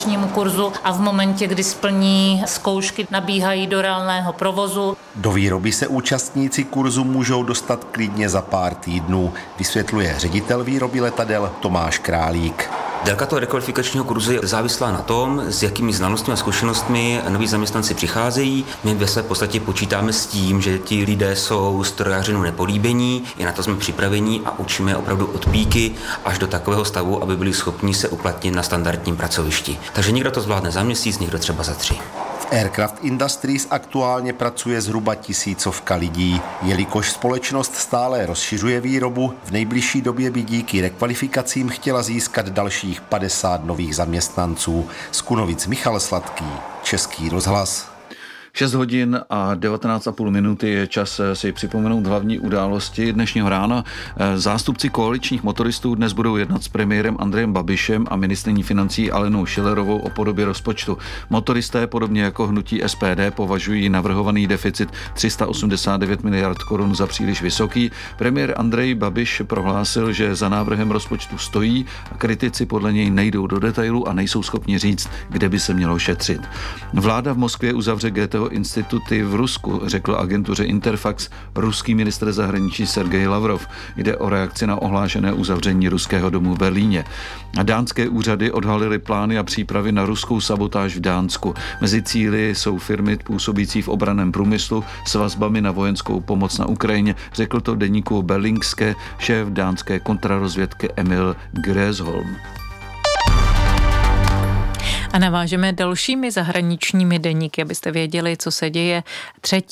kurzu a v momentě, kdy splní zkoušky, nabíhají do reálného provozu. Do výroby se účastníci kurzu můžou dostat klidně za pár týdnů, vysvětluje ředitel výroby letadel Tomáš Králík. Délka toho rekvalifikačního kurzu je závislá na tom, s jakými znalostmi a zkušenostmi noví zaměstnanci přicházejí. My ve své podstatě počítáme s tím, že ti lidé jsou strojařinu nepolíbení, i na to jsme připraveni a učíme opravdu od píky až do takového stavu, aby byli schopni se uplatnit na standardním pracovišti. Takže někdo to zvládne za měsíc, někdo třeba za 3. Aircraft Industries aktuálně pracuje zhruba 1000 lidí. Jelikož společnost stále rozšiřuje výrobu, v nejbližší době by díky rekvalifikacím chtěla získat dalších 50 nových zaměstnanců. Z Kunovic Michal Sladký, Český rozhlas. 6 hodin a 19,5 minuty je čas si připomenout hlavní události dnešního rána. Zástupci koaličních motoristů dnes budou jednat s premiérem Andrejem Babišem a ministryní financí Alenou Schillerovou o podobě rozpočtu. Motoristé, podobně jako hnutí SPD, považují navrhovaný deficit 389 miliard korun za příliš vysoký. Premiér Andrej Babiš prohlásil, že za návrhem rozpočtu stojí a kritici podle něj nejdou do detailu a nejsou schopni říct, kde by se mělo šetřit. Vláda v Moskvě uzavře GTO instituty v Rusku, řekl agentuře Interfax ruský ministr zahraničí Sergej Lavrov. Jde o reakci na ohlášené uzavření ruského domu v Berlíně. A dánské úřady odhalily plány a přípravy na ruskou sabotáž v Dánsku. Mezi cíli jsou firmy působící v obranném průmyslu s vazbami na vojenskou pomoc na Ukrajině, řekl to deníku Berlingske šéf dánské kontrarozvědky Emil Gräsholm. A navážeme dalšími zahraničními deníky, abyste věděli, co se děje 3.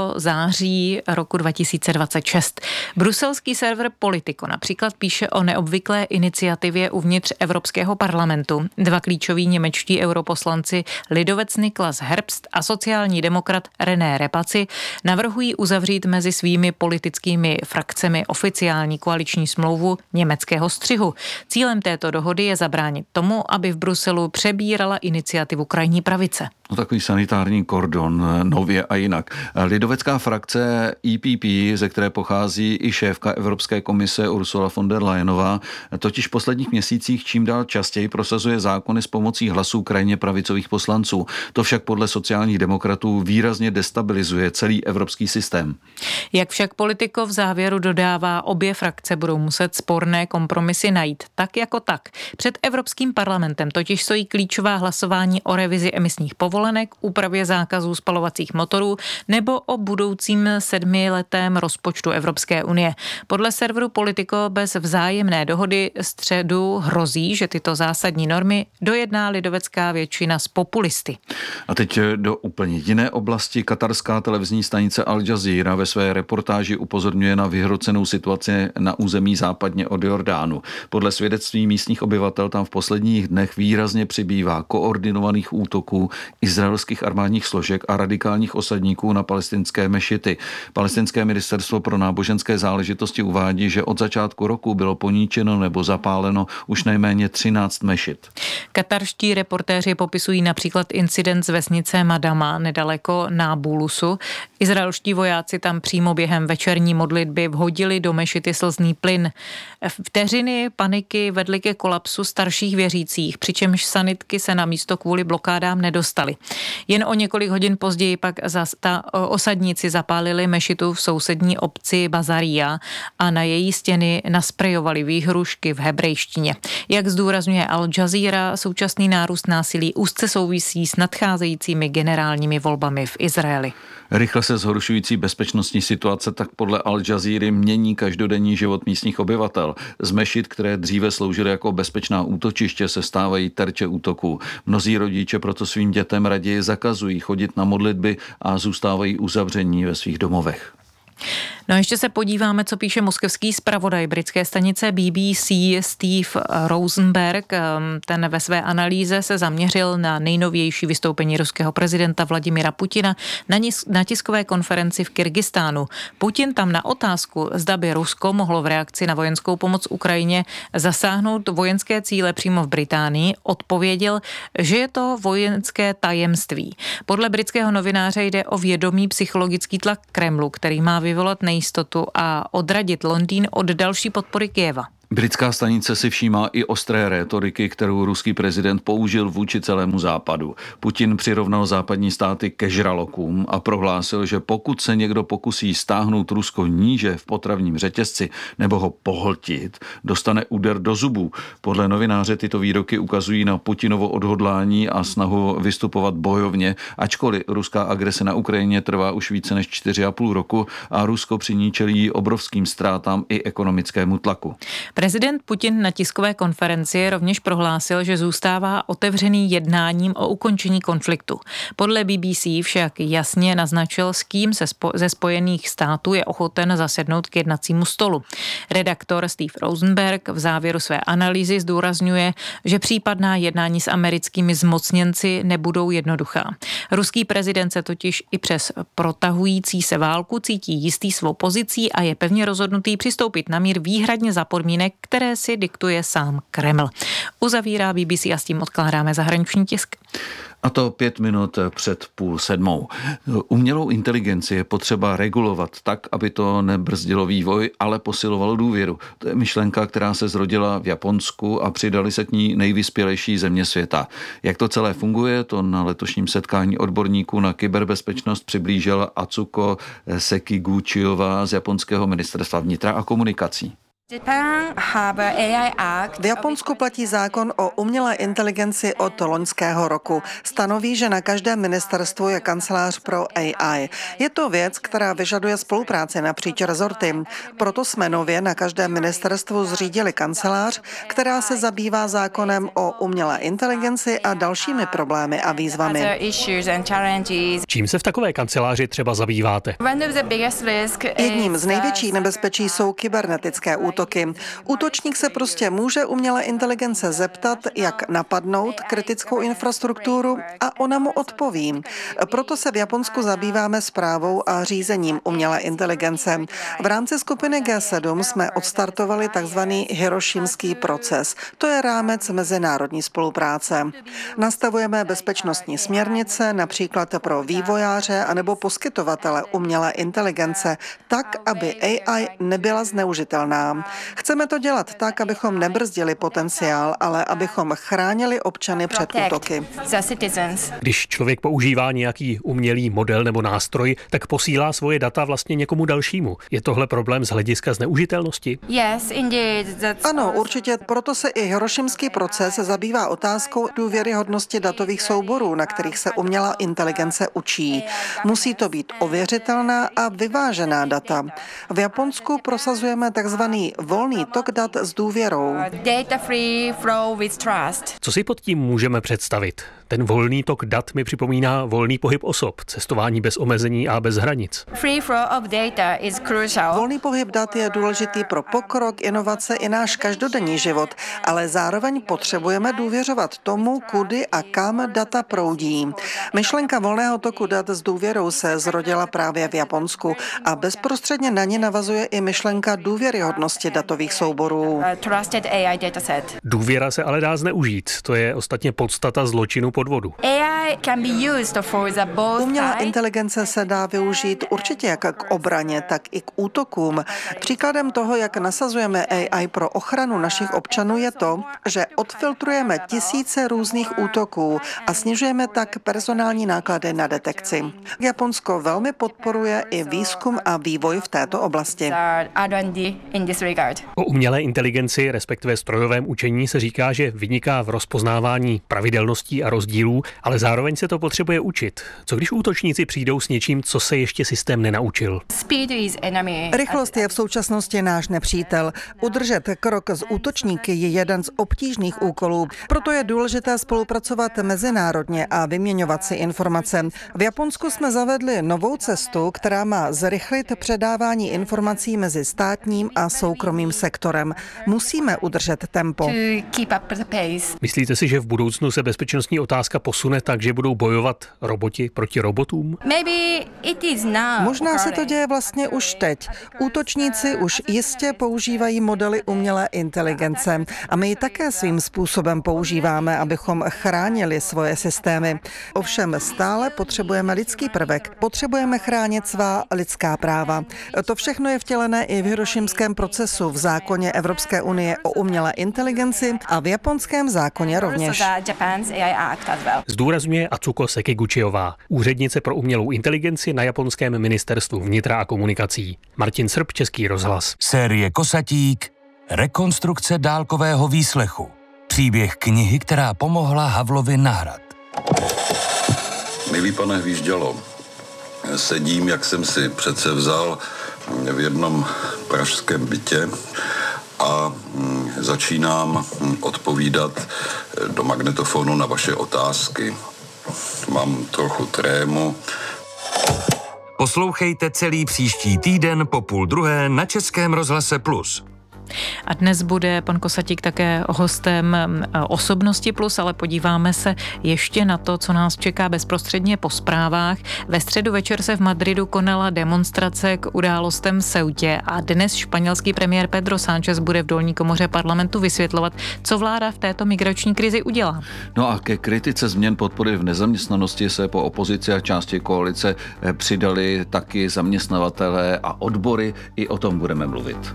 září roku 2026. Bruselský server Politico například píše o neobvyklé iniciativě uvnitř Evropského parlamentu. 2 klíčoví němečtí europoslanci, lidovec Niklas Herbst a sociální demokrat René Repaci, navrhují uzavřít mezi svými politickými frakcemi oficiální koaliční smlouvu německého střihu. Cílem této dohody je zabránit tomu, aby v Bruselu přebírala iniciativu krajní pravice. No, takový sanitární kordon, nově a jinak. Lidovecká frakce EPP, ze které pochází i šéfka Evropské komise Ursula von der Leyenová, totiž v posledních měsících čím dál častěji prosazuje zákony s pomocí hlasů krajně pravicových poslanců. To však podle sociálních demokratů výrazně destabilizuje celý evropský systém. Jak však Politico v závěru dodává, obě frakce budou muset sporné kompromisy najít tak jako tak. Před Evropským parlamentem totiž stojí klíčová hlasování o revizi emisních povolenek, úpravě zákazů spalovacích motorů nebo o budoucím 7letém rozpočtu Evropské unie. Podle serveru Politico bez vzájemné dohody středu hrozí, že tyto zásadní normy dojedná lidovecká většina s populisty. A teď do úplně jiné oblasti. Katarská televizní stanice Al Jazeera ve své reportáži upozorňuje na vyhrocenou situaci na území západně od Jordánu. Podle svědectví místních obyvatel tam v posledních dnech výrazně přibývá koordinovaných útoků izraelských armádních složek a radikálních osadníků na palestinské mešity. Palestinské ministerstvo pro náboženské záležitosti uvádí, že od začátku roku bylo poníčeno nebo zapáleno už nejméně 13 mešit. Katarští reportéři popisují například incident z vesnice Madama nedaleko Nábulusu. Izraelští vojáci tam přímo během večerní modlitby vhodili do mešity slzný plyn. Vteřiny paniky vedly ke kolapsu starších věřících, přičemž sanitky se na místo kvůli blokádám nedostaly. Jen o několik hodin později pak osadníci zapálili mešitu v sousední obci Bazaria a na její stěny nasprejovali výhrušky v hebrejštině. Jak zdůrazňuje Al Jazeera, současný nárůst násilí úzce souvisí s nadcházejícími generálními volbami v Izraeli. Rychle se zhoršující bezpečnostní situace tak podle Al Jazeera mění každodenní život místních obyvatel. Z mešit, které dříve sloužily jako bezpečná útočiště, se stávají terče útoků. Mnozí rodiče proto svým dětem raději zakazují chodit na modlitby a zůstávají uzavření ve svých domovech. No a ještě se podíváme, co píše moskevský zpravodaj britské stanice BBC Steve Rosenberg. Ten ve své analýze se zaměřil na nejnovější vystoupení ruského prezidenta Vladimira Putina na tiskové konferenci v Kyrgyzstánu. Putin tam na otázku, zda by Rusko mohlo v reakci na vojenskou pomoc Ukrajině zasáhnout vojenské cíle přímo v Británii, odpověděl, že je to vojenské tajemství. Podle britského novináře jde o vědomý psychologický tlak Kremlu, který má vyvolat nejistotu a odradit Londýn od další podpory Kyjeva. Britská stanice si všímá i ostré rétoriky, kterou ruský prezident použil vůči celému západu. Putin přirovnal západní státy ke žralokům a prohlásil, že pokud se někdo pokusí stáhnout Rusko níže v potravním řetězci nebo ho pohltit, dostane úder do zubů. Podle novináře tyto výroky ukazují na Putinovo odhodlání a snahu vystupovat bojovně, ačkoliv ruská agrese na Ukrajině trvá už více než 4,5 roku a Rusko při ní čelí obrovským ztrátám i ekonomickému tlaku. Prezident Putin na tiskové konferenci rovněž prohlásil, že zůstává otevřený jednáním o ukončení konfliktu. Podle BBC však jasně naznačil, s kým ze Spojených států je ochoten zasednout k jednacímu stolu. Redaktor Steve Rosenberg v závěru své analýzy zdůrazňuje, že případná jednání s americkými zmocněnci nebudou jednoduchá. Ruský prezident se totiž i přes protahující se válku cítí jistý svou pozicí a je pevně rozhodnutý přistoupit na mír výhradně za podmínek, které si diktuje sám Kreml. Uzavírá BBC a s tím odkládáme zahraniční tisk. A to 5 minut před 6:30. Umělou inteligenci je potřeba regulovat tak, aby to nebrzdilo vývoj, ale posilovalo důvěru. To je myšlenka, která se zrodila v Japonsku a přidali se k ní nejvyspělejší země světa. Jak to celé funguje, to na letošním setkání odborníků na kyberbezpečnost přiblížila Atsuko Sekiguchiová z japonského ministerstva vnitra a komunikací. V Japonsku platí zákon o umělé inteligenci od loňského roku. Stanoví, že na každém ministerstvu je kancelář pro AI. Je to věc, která vyžaduje spolupráci napříč rezorty. Proto jsme nově na každém ministerstvu zřídili kancelář, která se zabývá zákonem o umělé inteligenci a dalšími problémy a výzvami. Čím se v takové kanceláři třeba zabýváte? Jedním z největších nebezpečí jsou kybernetické útoky. Útočník se prostě může umělé inteligence zeptat, jak napadnout kritickou infrastrukturu a ona mu odpoví. Proto se v Japonsku zabýváme správou a řízením umělé inteligence. V rámci skupiny G7 jsme odstartovali takzvaný hirošimský proces. To je rámec mezinárodní spolupráce. Nastavujeme bezpečnostní směrnice, například pro vývojáře anebo poskytovatele umělé inteligence, tak, aby AI nebyla zneužitelná. Chceme to dělat tak, abychom nebrzdili potenciál, ale abychom chránili občany před útoky. Když člověk používá nějaký umělý model nebo nástroj, tak posílá svoje data vlastně někomu dalšímu. Je tohle problém z hlediska zneužitelnosti? Ano, určitě, proto se i hirošimský proces zabývá otázkou důvěryhodnosti datových souborů, na kterých se umělá inteligence učí. Musí to být ověřitelná a vyvážená data. V Japonsku prosazujeme takzvaný volný tok dat s důvěrou. Co si pod tím můžeme představit? Ten volný tok dat mi připomíná volný pohyb osob, cestování bez omezení a bez hranic. Volný pohyb dat je důležitý pro pokrok, inovace i náš každodenní život, ale zároveň potřebujeme důvěřovat tomu, kudy a kam data proudí. Myšlenka volného toku dat s důvěrou se zrodila právě v Japonsku a bezprostředně na ně navazuje i myšlenka důvěryhodnosti datových souborů. Důvěra se ale dá zneužít. To je ostatně podstata zločinu podvodu. Umělá inteligence se dá využít určitě jak k obraně, tak i k útokům. Příkladem toho, jak nasazujeme AI pro ochranu našich občanů, je to, že odfiltrujeme tisíce různých útoků a snižujeme tak personální náklady na detekci. Japonsko velmi podporuje i výzkum a vývoj v této oblasti. O umělé inteligenci, respektive strojovém učení, se říká, že vyniká v rozpoznávání pravidelností a rozdílů, ale zároveň se to potřebuje učit. Co když útočníci přijdou s něčím, co se ještě systém nenaučil? Rychlost je v současnosti náš nepřítel. Udržet krok s útočníky je jeden z obtížných úkolů. Proto je důležité spolupracovat mezinárodně a vyměňovat si informace. V Japonsku jsme zavedli novou cestu, která má zrychlit předávání informací mezi státním a soukromým sektorem. Musíme udržet tempo. Myslíte si, že v budoucnu se bezpečnostní otázky otázka posune tak, že budou bojovat roboti proti robotům? Možná se to děje vlastně už teď. Útočníci už jistě používají modely umělé inteligence a my ji také svým způsobem používáme, abychom chránili svoje systémy. Ovšem stále potřebujeme lidský prvek. Potřebujeme chránit svá lidská práva. To všechno je vtělené i v Hirošimském procesu, v zákoně Evropské unie o umělé inteligenci a v japonském zákoně rovněž. Zdůrazňuje Atsuko Sekiguchiová, úřednice pro umělou inteligenci na japonském ministerstvu vnitra a komunikací. Martin Srb, Český rozhlas. Série Kosatík, rekonstrukce dálkového výslechu. Příběh knihy, která pomohla Havlovi na hrad. Milý pane Hvíždělo, sedím, jak jsem si přece vzal, v jednom pražském bytě a začínám odpovídat do magnetofonu na vaše otázky. Mám trochu trému. Poslouchejte celý příští týden po 12:30 na Českém rozhlase Plus. A dnes bude pan Kosatík také hostem Osobnosti Plus, ale podíváme se ještě na to, co nás čeká bezprostředně po zprávách. Ve středu večer se v Madridu konala demonstrace k událostem v Ceutě a dnes španělský premiér Pedro Sánchez bude v dolní komoře parlamentu vysvětlovat, co vláda v této migrační krizi udělá. No a ke kritice změn podpory v nezaměstnanosti se po opozici a části koalice přidali taky zaměstnavatelé a odbory. I o tom budeme mluvit.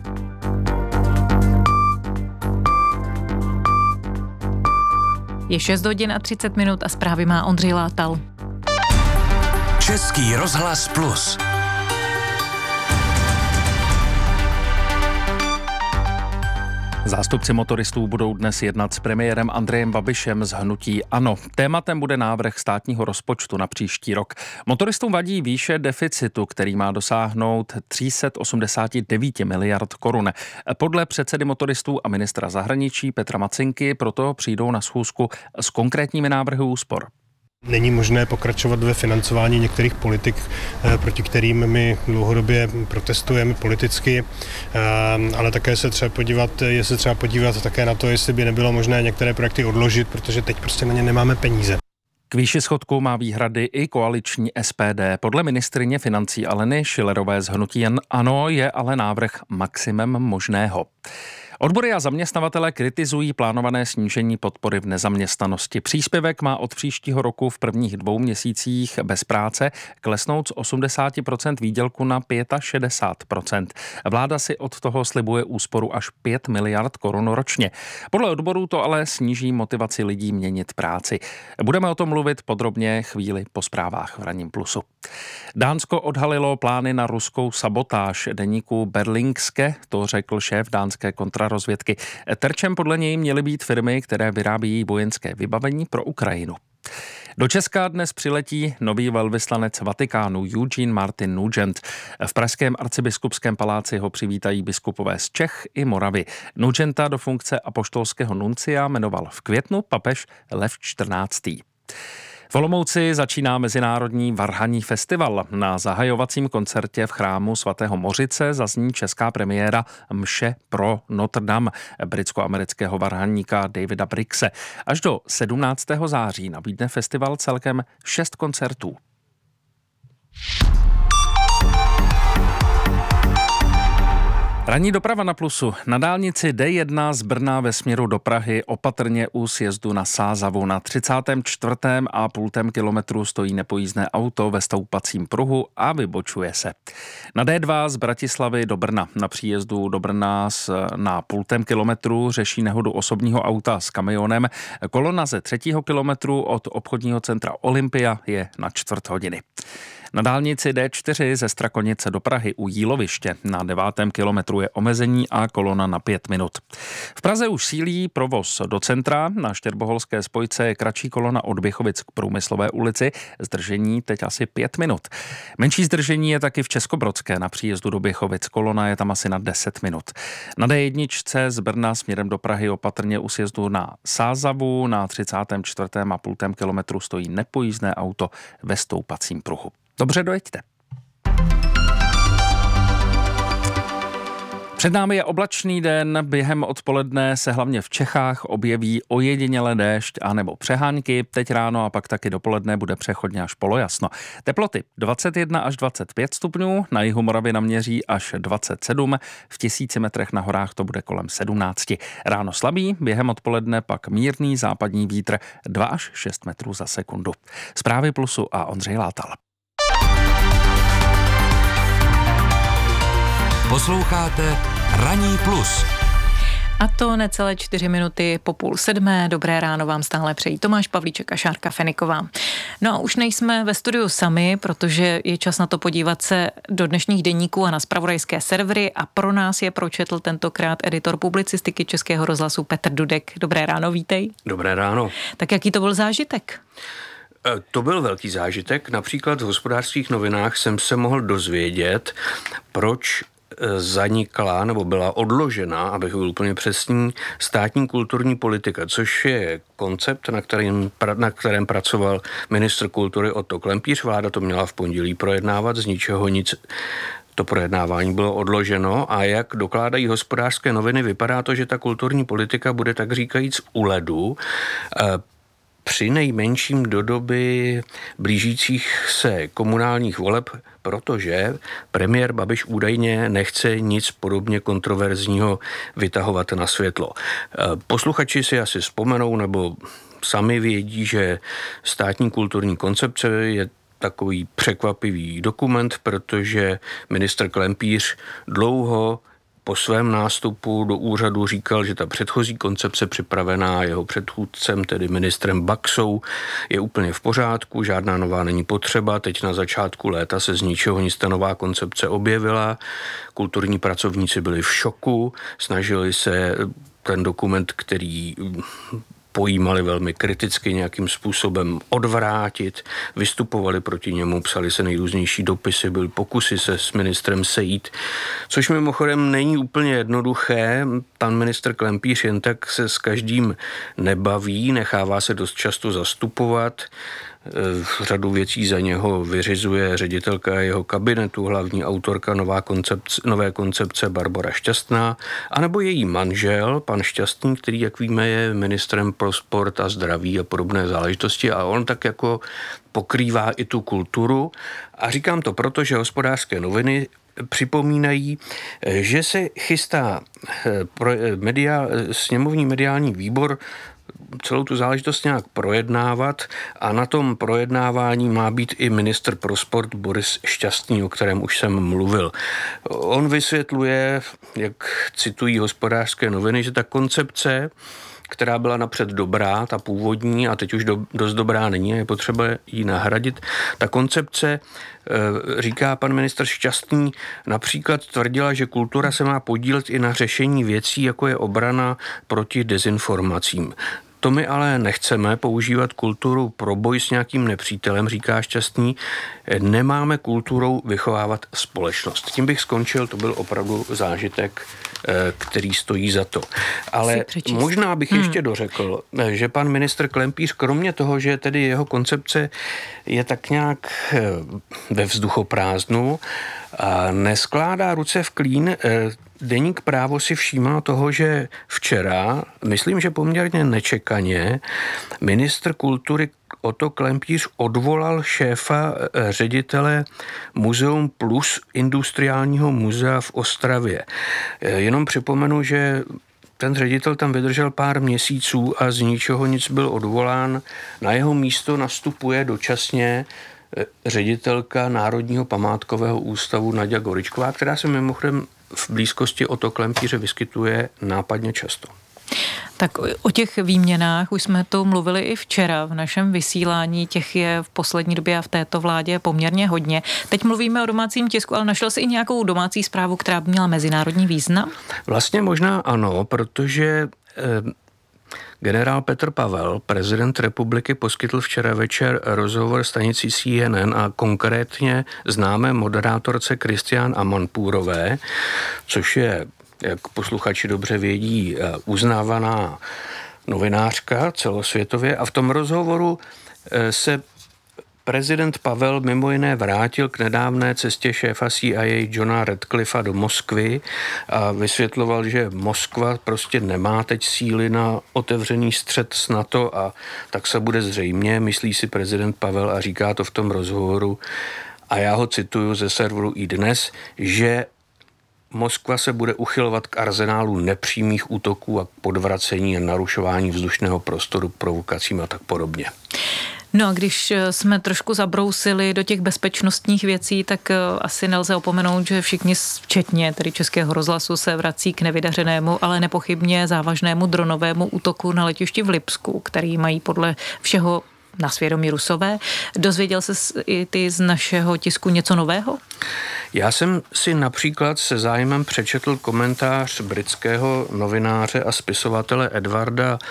Je 6 hodin a 30 minut a zprávy má Ondřej Látal. Český rozhlas Plus. Zástupci motoristů budou dnes jednat s premiérem Andrejem Babišem z hnutí ANO. Tématem bude návrh státního rozpočtu na příští rok. Motoristům vadí výše deficitu, který má dosáhnout 389 miliard korun. Podle předsedy motoristů a ministra zahraničí Petra Macinky proto přijdou na schůzku s konkrétními návrhy úspor. Není možné pokračovat ve financování některých politik, proti kterým my dlouhodobě protestujeme politicky, ale také se třeba podívat také na to, jestli by nebylo možné některé projekty odložit, protože teď prostě na ně nemáme peníze. K výši schodku má výhrady i koaliční SPD. Podle ministryně financí Aleny Schillerové z hnutí ANO je ale návrh maximem možného. Odbory a zaměstnavatele kritizují plánované snížení podpory v nezaměstnanosti. Příspěvek má od příštího roku v prvních 2 měsících bez práce klesnout z 80% výdělku na 65%. Vláda si od toho slibuje úsporu až 5 miliard korun ročně. Podle odborů to ale sníží motivaci lidí měnit práci. Budeme o tom mluvit podrobně chvíli po zprávách v Ranním plusu. Dánsko odhalilo plány na ruskou sabotáž deníku Berlingske, to řekl šéf dánské kontrarozvědky. Terčem podle něj měly být firmy, které vyrábějí vojenské vybavení pro Ukrajinu. Do Česka dnes přiletí nový velvyslanec Vatikánu Eugene Martin Nugent. V pražském arcibiskupském paláci ho přivítají biskupové z Čech i Moravy. Nugenta do funkce apoštolského nuncia jmenoval v květnu papež Lev XIV. V Olomouci začíná mezinárodní varhanní festival. Na zahajovacím koncertě v chrámu svatého Mořice zazní česká premiéra Mše pro Notre Dame britsko-amerického varhaníka Davida Brixe. Až do 17. září nabídne festival celkem 6 koncertů. Ranní doprava na Plusu. Na dálnici D1 z Brna ve směru do Prahy opatrně u sjezdu na Sázavu. Na 34,5 kilometru stojí nepojízdné auto ve stoupacím pruhu a vybočuje se. Na D2 z Bratislavy do Brna na příjezdu do Brna na 0,5 kilometru řeší nehodu osobního auta s kamionem. Kolona ze 3. kilometru od obchodního centra Olympia je na 1/4 hodiny. Na dálnici D4 ze Strakonice do Prahy u Jíloviště na 9. kilometru je omezení a kolona na 5 minut. V Praze už sílí provoz do centra. Na Štěrboholské spojce je kratší kolona od Běchovic k Průmyslové ulici. Zdržení teď asi 5 minut. Menší zdržení je taky v Českobrodské na příjezdu do Běchovic. Kolona je tam asi na 10 minut. Na D1 z Brna směrem do Prahy opatrně u sjezdu na Sázavu na 34,5 kilometru stojí nepojízdné auto ve stoupacím pruhu. Dobře, dojeďte. Před námi je oblačný den, během odpoledne se hlavně v Čechách objeví ojediněle déšť anebo přehánky. Teď ráno a pak taky dopoledne bude přechodně až polojasno. Teploty 21 až 25 stupňů, na jihu Moravy naměří až 27, v 1000 metrech na horách to bude kolem 17. Ráno slabý, během odpoledne pak mírný západní vítr 2 až 6 metrů za sekundu. Zprávy Plusu a Ondřej Látal. Posloucháte Ranní plus. A to necelé 4 minuty po 6:30. Dobré ráno vám stále přejí Tomáš Pavlíček a Šárka Feniková. No a už nejsme ve studiu sami, protože je čas na to podívat se do dnešních deníků a na zpravodajské servery a pro nás je pročetl tentokrát editor publicistiky Českého rozhlasu Petr Dudek. Dobré ráno, vítej. Dobré ráno. Tak jaký to byl zážitek? To byl velký zážitek. Například v Hospodářských novinách jsem se mohl dozvědět, proč zanikla nebo byla odložena, abych byl úplně přesný, státní kulturní politika, což je koncept, na kterém pracoval ministr kultury Otto Klempíř. Vláda to měla v pondělí projednávat, z ničeho nic. To projednávání bylo odloženo a jak dokládají Hospodářské noviny, vypadá to, že ta kulturní politika bude tak říkajíc u ledu, při nejmenším do doby blížících se komunálních voleb, protože premiér Babiš údajně nechce nic podobně kontroverzního vytahovat na světlo. Posluchači si asi vzpomenou nebo sami vědí, že státní kulturní koncepce je takový překvapivý dokument, protože ministr Klempíř dlouho po svém nástupu do úřadu říkal, že ta předchozí koncepce připravená jeho předchůdcem, tedy ministrem Baxou, je úplně v pořádku, žádná nová není potřeba. Teď na začátku léta se z ničeho nic ta nová koncepce objevila. Kulturní pracovníci byli v šoku, snažili se ten dokument, který pojímali velmi kriticky, nějakým způsobem odvrátit, vystupovali proti němu, psali se nejrůznější dopisy, byly pokusy se s ministrem sejít, což mimochodem není úplně jednoduché. Pan ministr Klempíř jen tak se s každým nebaví, nechává se dost často zastupovat. Řadu věcí za něho vyřizuje ředitelka jeho kabinetu, hlavní autorka nové koncepce Barbora Šťastná, anebo její manžel, pan Šťastný, který, jak víme, je ministrem pro sport a zdraví a podobné záležitosti a on tak jako pokrývá i tu kulturu. A říkám to proto, že Hospodářské noviny připomínají, že se chystá sněmovní mediální výbor celou tu záležitost nějak projednávat a na tom projednávání má být i ministr pro sport Boris Šťastný, o kterém už jsem mluvil. On vysvětluje, jak citují Hospodářské noviny, že ta koncepce, která byla napřed dobrá, ta původní, a teď už dost dobrá není, je potřeba ji nahradit. Ta koncepce, říká pan ministr Šťastný, například tvrdila, že kultura se má podílet i na řešení věcí, jako je obrana proti dezinformacím. To my ale nechceme používat kulturu pro boj s nějakým nepřítelem, říká Šťastný. Nemáme kulturou vychovávat společnost. Tím bych skončil, to byl opravdu zážitek, který stojí za to. Ale možná bych ještě dořekl, že pan ministr Klempíř, kromě toho, že tedy jeho koncepce je tak nějak ve vzduchoprázdnu, neskládá ruce v klín. Deník Právo si všímá toho, že včera, myslím, že poměrně nečekaně, ministr kultury Otto Klempíř odvolal šéfa ředitele Muzeum Plus Industriálního muzea v Ostravě. Jenom připomenu, že ten ředitel tam vydržel pár měsíců a z ničeho nic byl odvolán. Na jeho místo nastupuje dočasně ředitelka Národního památkového ústavu Naďa Goričková, která se mimochodem v blízkosti Otto Klempíře vyskytuje nápadně často. Tak o těch výměnách už jsme to mluvili i včera v našem vysílání, těch je v poslední době a v této vládě poměrně hodně. Teď mluvíme o domácím tisku, ale našel jsi i nějakou domácí zprávu, která by měla mezinárodní význam? Vlastně možná ano, protože generál Petr Pavel, prezident republiky, poskytl včera večer rozhovor stanici CNN a konkrétně známé moderátorce Kristián Amanpurové, což je, jak posluchači dobře vědí, uznávaná novinářka celosvětově, a v tom rozhovoru se prezident Pavel mimo jiné vrátil k nedávné cestě šéfa CIA Johna Radcliffa do Moskvy a vysvětloval, že Moskva prostě nemá teď síly na otevřený střet s NATO a tak se bude zřejmě, myslí si prezident Pavel a říká to v tom rozhovoru, a já ho cituju ze serveru iDnes, že Moskva se bude uchylovat k arzenálu nepřímých útoků a podvracení a narušování vzdušného prostoru, provokacím a tak podobně. No a když jsme trošku zabrousili do těch bezpečnostních věcí, tak asi nelze opomenout, že všichni, včetně tedy Českého rozhlasu, se vrací k nevydařenému, ale nepochybně závažnému dronovému útoku na letišti v Lipsku, který mají podle všeho na svědomí Rusové. Dozvěděl se i ty z našeho tisku něco nového? Já jsem si například se zájmem přečetl komentář britského novináře a spisovatele Edwarda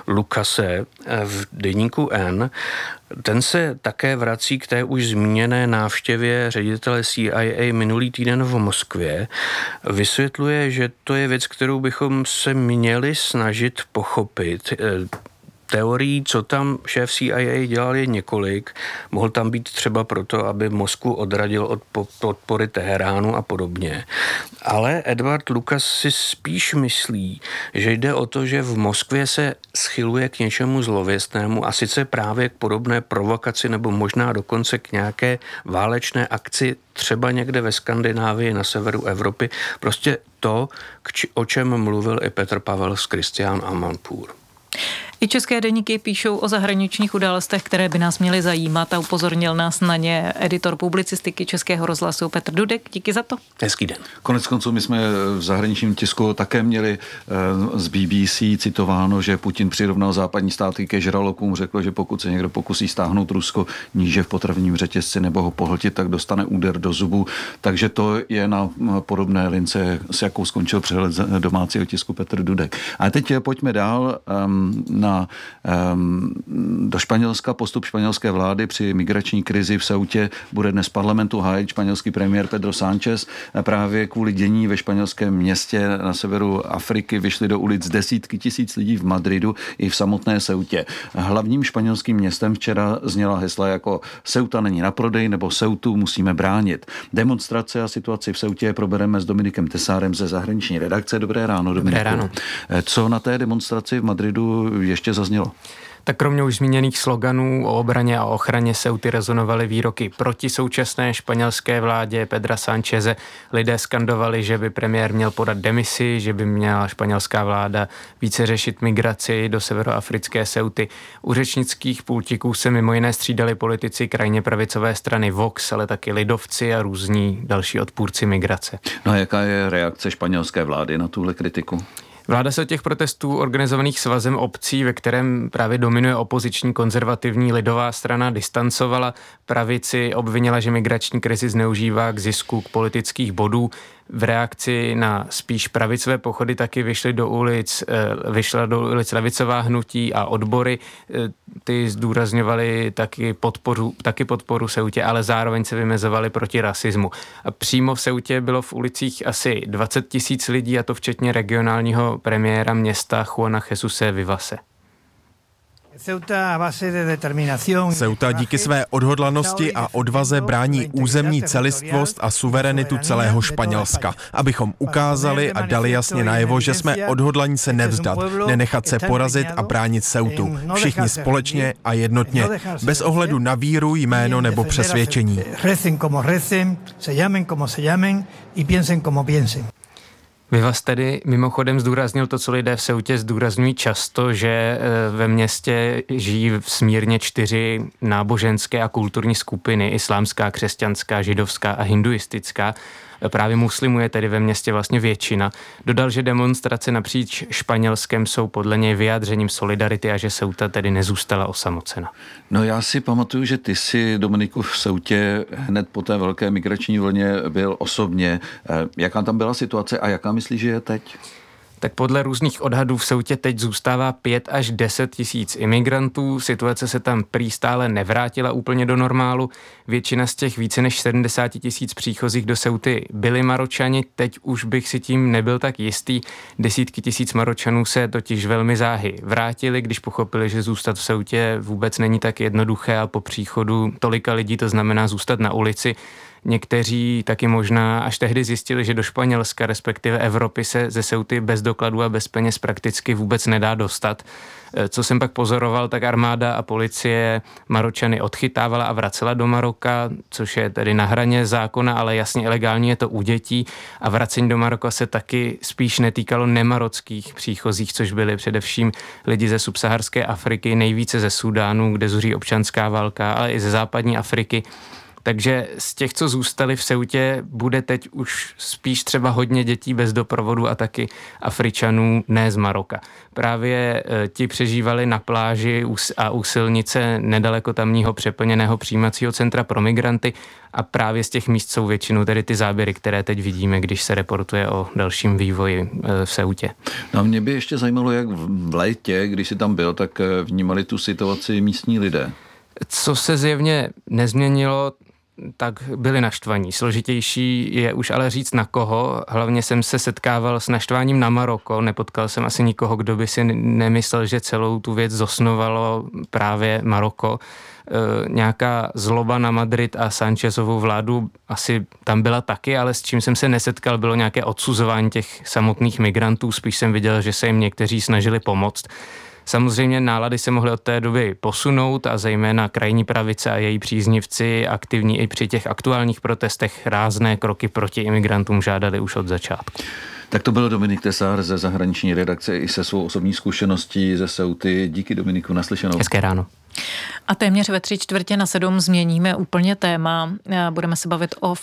Lucase v deníku N. Ten se také vrací k té už zmíněné návštěvě ředitele CIA minulý týden v Moskvě. Vysvětluje, že to je věc, kterou bychom se měli snažit pochopit. Teorií, co tam šéf CIA dělal, je několik. Mohl tam být třeba proto, aby Moskvu odradil od podpory Teheránu a podobně. Ale Edward Lucas si spíš myslí, že jde o to, že v Moskvě se schyluje k něčemu zlověstnému a sice právě k podobné provokaci nebo možná dokonce k nějaké válečné akci třeba někde ve Skandinávii na severu Evropy. Prostě to, o čem mluvil i Petr Pavel z Christian Amanpour. I české deníky píšou o zahraničních událostech, které by nás měly zajímat a upozornil nás na ně editor publicistiky Českého rozhlasu Petr Dudek. Díky za to. Hezký den. Konec konců my jsme v zahraničním tisku také měli z BBC citováno, že Putin přirovnal západní státy ke žralokům, řekl, že pokud se někdo pokusí stáhnout Rusko níže v potravním řetězci nebo ho pohltit, tak dostane úder do zubu. Takže to je na podobné lince, s jakou skončil přehled domácího tisku Petr Dudek. A teď pojďme dál do Španělska. Postup španělské vlády při migrační krizi v Ceutě bude dnes parlamentu hájit španělský premiér Pedro Sánchez. Právě kvůli dění ve španělském městě na severu Afriky vyšly do ulic desítky tisíc lidí v Madridu i v samotné Ceutě. Hlavním španělským městem včera zněla hesla jako Ceuta není na prodej nebo Ceutu musíme bránit. Demonstrace a situaci v Ceutě probereme s Dominikem Tesárem ze zahraniční redakce. Dobré ráno, Dominiku. Dobré ráno. Co na té demonstraci v Madridu ještě zaznělo? Tak kromě už zmíněných sloganů o obraně a ochraně Ceuty rezonovaly výroky proti současné španělské vládě Pedra Sáncheze. Lidé skandovali, že by premiér měl podat demisi, že by měla španělská vláda více řešit migraci do severoafrické Ceuty. U řečnických pultíků se mimo jiné střídali politici krajně pravicové strany Vox, ale taky lidovci a různí další odpůrci migrace. No a jaká je reakce španělské vlády na tuhle kritiku? Vláda se od těch protestů organizovaných svazem obcí, ve kterém právě dominuje opoziční konzervativní lidová strana, distancovala. Pravici obvinila, že migrační krizi zneužívá k zisku k politických bodů. V reakci na spíš pravicové pochody taky vyšla do ulic levicová hnutí a odbory. Ty zdůrazňovaly taky podporu Ceutě, ale zároveň se vymezovaly proti rasismu. A přímo v Ceutě bylo v ulicích asi 20 000 lidí, a to včetně regionálního premiéra města Juana Jesuse Vivase. Ceuta díky své odhodlanosti a odvaze brání územní celistvost a suverenitu celého Španělska, abychom ukázali a dali jasně najevo, že jsme odhodlaní se nevzdat, nenechat se porazit a bránit Ceutu. Všichni společně a jednotně, bez ohledu na víru, jméno nebo přesvědčení. Vivas tedy mimochodem zdůraznil to, co lidé v Ceutě zdůrazňují často, že ve městě žijí smírně 4 náboženské a kulturní skupiny, islámská, křesťanská, židovská a hinduistická. Právě muslimů je tedy ve městě vlastně většina. Dodal, že demonstrace napříč Španělskem jsou podle něj vyjádřením solidarity a že Ceuta tedy nezůstala osamocena. No já si pamatuju, že ty si, Dominiku, v Ceutě hned po té velké migrační vlně byl osobně. Jaká tam byla situace a jaká myslíš, že je teď? tak podle různých odhadů v Ceutě teď zůstává 5 až 10 tisíc imigrantů. Situace se tam prý stále nevrátila úplně do normálu. Většina z těch více než 70 tisíc příchozích do Ceuty byli Maročani, teď už bych si tím nebyl tak jistý. Desítky tisíc Maročanů se totiž velmi záhy vrátili, když pochopili, že zůstat v Ceutě vůbec není tak jednoduché a po příchodu tolika lidí to znamená zůstat na ulici. Někteří taky možná až tehdy zjistili, že do Španělska, respektive Evropy, se ze Ceuty bez dokladů a bez peněz prakticky vůbec nedá dostat. Co jsem pak pozoroval, tak armáda a policie Maročany odchytávala a vracela do Maroka, což je tedy na hraně zákona, ale jasně ilegální je to u dětí. A vracení do Maroka se taky spíš netýkalo nemarockých příchozích, což byli především lidi ze subsaharské Afriky, nejvíce ze Súdánu, kde zuří občanská válka, ale i ze západní Afriky. Takže z těch, co zůstali v Ceutě, bude teď už spíš třeba hodně dětí bez doprovodu a taky Afričanů, ne z Maroka. Právě ti přežívali na pláži a u silnice nedaleko tamního přeplněného přijímacího centra pro migranty a právě z těch míst jsou většinou tedy ty záběry, které teď vidíme, když se reportuje o dalším vývoji v Ceutě. No, mě by ještě zajímalo, jak v létě, když jsi tam byl, tak vnímali tu situaci místní lidé. Co se zjevně nezměnilo, tak byli naštvaní. Složitější je už ale říct na koho. Hlavně jsem se setkával s naštváním na Maroko. Nepotkal jsem asi nikoho, kdo by si nemyslel, že celou tu věc zosnovalo právě Maroko. Nějaká zloba na Madrid a Sanchezovu vládu asi tam byla taky, ale s čím jsem se nesetkal, bylo nějaké odsuzování těch samotných migrantů. Spíš jsem viděl, že se jim někteří snažili pomoct. Samozřejmě nálady se mohly od té doby posunout a zejména krajní pravice a její příznivci aktivní i při těch aktuálních protestech rázné kroky proti imigrantům žádali už od začátku. Tak to byl Dominik Tesár ze zahraniční redakce i se svou osobní zkušeností ze Ceuty. Díky, Dominiku, naslyšenou. Hezké ráno. A téměř ve 6:45 změníme úplně téma. Budeme se bavit o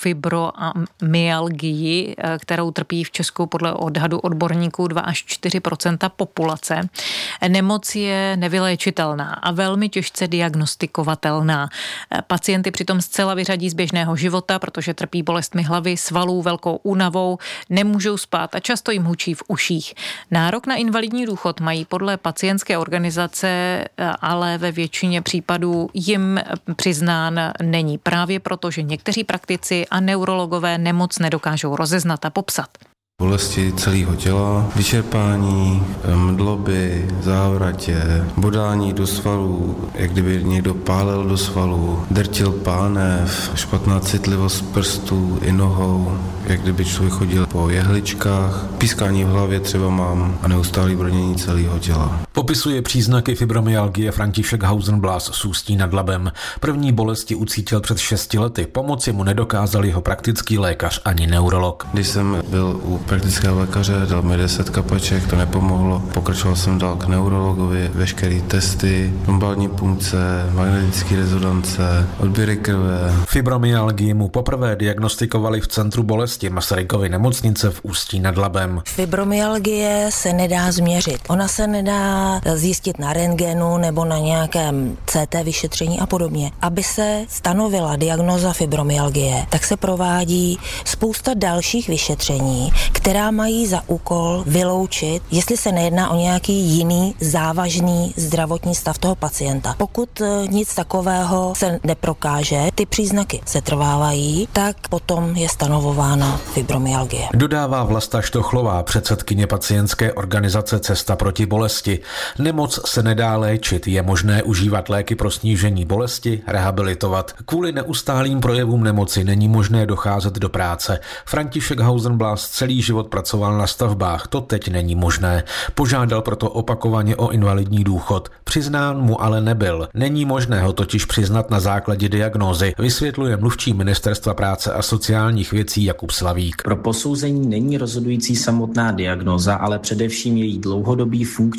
fibromyalgii, kterou trpí v Česku podle odhadu odborníků 2 až 4% populace. Nemoc je nevyléčitelná a velmi těžce diagnostikovatelná. Pacienty přitom zcela vyřadí z běžného života, protože trpí bolestmi hlavy, svalů, velkou únavou, nemůžou spát a často jim hučí v uších. Nárok na invalidní důchod mají podle pacientské organizace, ale ve většině případů jim přiznán není, právě proto, že někteří praktici a neurologové nemoc nedokážou rozeznat a popsat. Bolesti celého těla, vyčerpání, mdloby, závratě, bodání do svalů, jak kdyby někdo pálil do svalů, drtil pánev, špatná citlivost prstů i nohou, jak kdyby člověk chodil po jehličkách, pískání v hlavě třeba mám a neustálý brnění celého těla. Popisuje příznaky fibromyalgie František Hausenblas z Ústí nad Labem. První bolesti ucítil před 6 lety. Pomoci mu nedokázal jeho praktický lékař ani neurolog. Když jsem byl u praktického lékaře, dal mi 10 kapaček, to nepomohlo. Pokračoval jsem dál k neurologovi, veškeré testy, lumbální punkce, magnetické rezonance, odběry krve. Fibromyalgii mu poprvé diagnostikovali v centru bolesti Masarykovy nemocnice v Ústí nad Labem. Fibromyalgie se nedá změřit. Ona se nedá zjistit na rentgenu nebo na nějakém CT vyšetření a podobně. Aby se stanovila diagnóza fibromyalgie, tak se provádí spousta dalších vyšetření, která mají za úkol vyloučit, jestli se nejedná o nějaký jiný závažný zdravotní stav toho pacienta. Pokud nic takového se neprokáže, ty příznaky se trvávají, tak potom je stanovována fibromyalgie. Dodává Vlasta Štochlová, předsedkyně pacientské organizace Cesta proti bolesti. Nemoc se nedá léčit, je možné užívat léky pro snížení bolesti, rehabilitovat. Kvůli neustálým projevům nemoci není možné docházet do práce. František Hausenblas celý život pracoval na stavbách, to teď není možné. Požádal proto opakovaně o invalidní důchod. Přiznán mu ale nebyl. Není možné ho totiž přiznat na základě diagnózy, vysvětluje mluvčí Ministerstva práce a sociálních věcí Jakub Slavík. Pro posouzení není rozhodující samotná diagnóza, ale především její dlouhodobý funkční dopad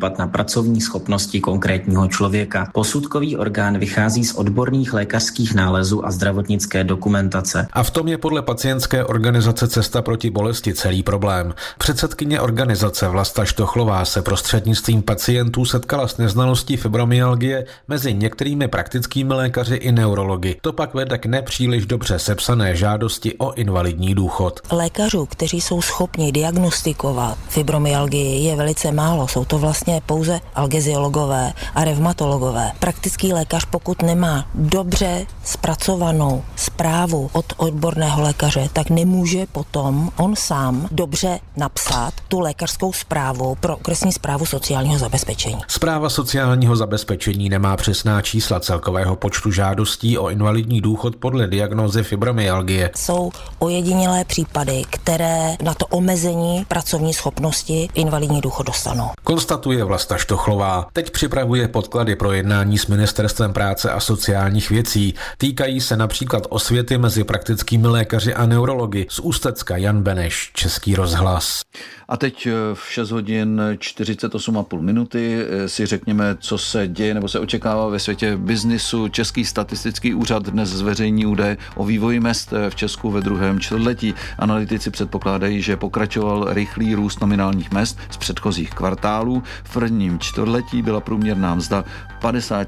dopad na pracovní schopnosti konkrétního člověka. Posudkový orgán vychází z odborných lékařských nálezů a zdravotnické dokumentace. A v tom je podle pacientské organizace Cesta proti bolesti celý problém. Předsedkyně organizace Vlasta Štochlová se prostřednictvím pacientů setkala s neznalostí fibromyalgie mezi některými praktickými lékaři i neurology. To pak vede k nepříliš dobře sepsané žádosti o invalidní důchod. Lékařů, kteří jsou schopni diagnostikovat fibromyalgii, je velice málo. Jsou to vlastně pouze algeziologové a revmatologové. Praktický lékař, pokud nemá dobře zpracovanou zprávu od odborného lékaře, tak nemůže potom on sám dobře napsat tu lékařskou zprávu pro okresní správu sociálního zabezpečení. Správa sociálního zabezpečení nemá přesná čísla celkového počtu žádostí o invalidní důchod podle diagnózy fibromyalgie. Jsou ojedinělé případy, které na to omezení pracovní schopnosti invalidní důchod dostanou. Konstatuje Vlasta Štochlová. Teď připravuje podklady pro jednání s Ministerstvem práce a sociálních věcí. Týkají se například osvěty mezi praktickými lékaři a neurology. Z Ústecka Jan Beneš, Český rozhlas. A teď v 6 hodin 48,5 minuty si řekněme, co se děje nebo se očekává ve světě biznisu. Český statistický úřad dnes zveřejní údaje o vývoji mezd v Česku ve druhém čtvrtletí. Analytici předpokládají, že pokračoval rychlý růst nominálních mezd z předchozích kvartálů. V prvním čtvrtletí byla průměrná mzda 50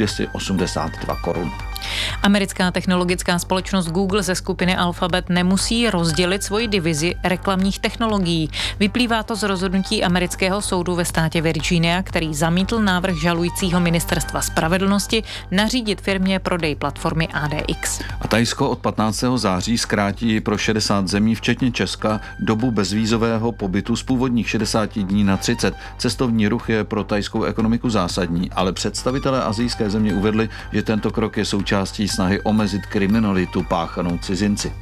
282 korun. Americká technologická společnost Google ze skupiny Alphabet nemusí rozdělit svoji divizi reklamních technologií. Vyplývá to z rozhodnutí amerického soudu ve státě Virginia, který zamítl návrh žalujícího ministerstva spravedlnosti nařídit firmě prodej platformy ADX. A Thajsko od 15. září zkrátí pro 60 zemí, včetně Česka, dobu bezvízového pobytu z původních 60 dní na 30. Cestovní ruch je pro thajskou ekonomiku zásadní, ale představitelé asijské země uvedli, že tento krok je součástí snahy omezit kriminalitu páchanou cizinci.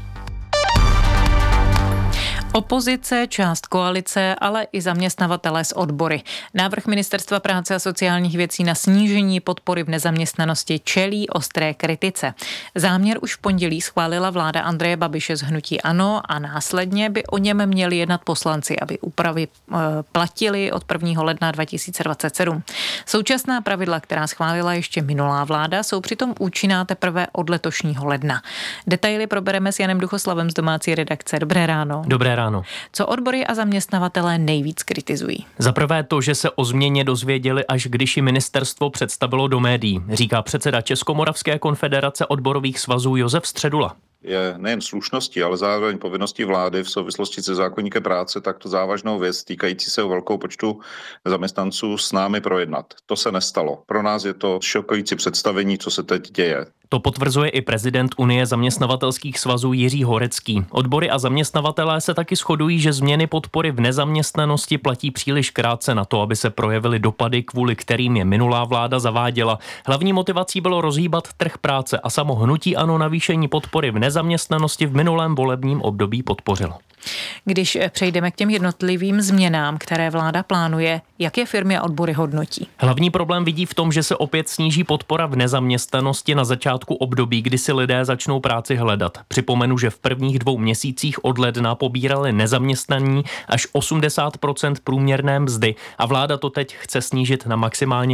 Opozice, část koalice, ale i zaměstnavatelé z odbory. Návrh Ministerstva práce a sociálních věcí na snížení podpory v nezaměstnanosti čelí ostré kritice. Záměr už v pondělí schválila vláda Andreje Babiše z hnutí ANO a následně by o něm měli jednat poslanci, aby úpravy platily od 1. ledna 2027. Současná pravidla, která schválila ještě minulá vláda, jsou přitom účinná teprve od letošního ledna. Detaily probereme s Janem Duchoslavem z domácí redakce. Dobré ráno. Dobré ráno. Co odbory a zaměstnavatelé nejvíc kritizují? Za prvé to, že se o změně dozvěděli, až když ji ministerstvo představilo do médií, říká předseda Českomoravské konfederace odborových svazů Josef Středula. Je nejen slušností, ale zároveň povinností vlády v souvislosti se zákoníkem práce takto závažnou věc týkající se velkou počtu zaměstnanců s námi projednat. To se nestalo. Pro nás je to šokující představení, co se teď děje. To potvrzuje i prezident Unie zaměstnavatelských svazů Jiří Horecký. Odbory a zaměstnavatelé se taky shodují, že změny podpory v nezaměstnanosti platí příliš krátce na to, aby se projevily dopady, kvůli kterým je minulá vláda zaváděla. Hlavní motivací bylo rozhýbat trh práce a samo hnutí ANO navýšení podpory v nezaměstnanosti v minulém volebním období podpořilo. Když přejdeme k těm jednotlivým změnám, které vláda plánuje, jak je firmy a odbory hodnotí? Hlavní problém vidí v tom, že se opět sníží podpora v nezaměstnanosti na začátku období, kdy si lidé začnou práci hledat. Připomenu, že v prvních 2 měsících od ledna pobírali nezaměstnaní až 80% průměrné mzdy a vláda to teď chce snížit na maximálně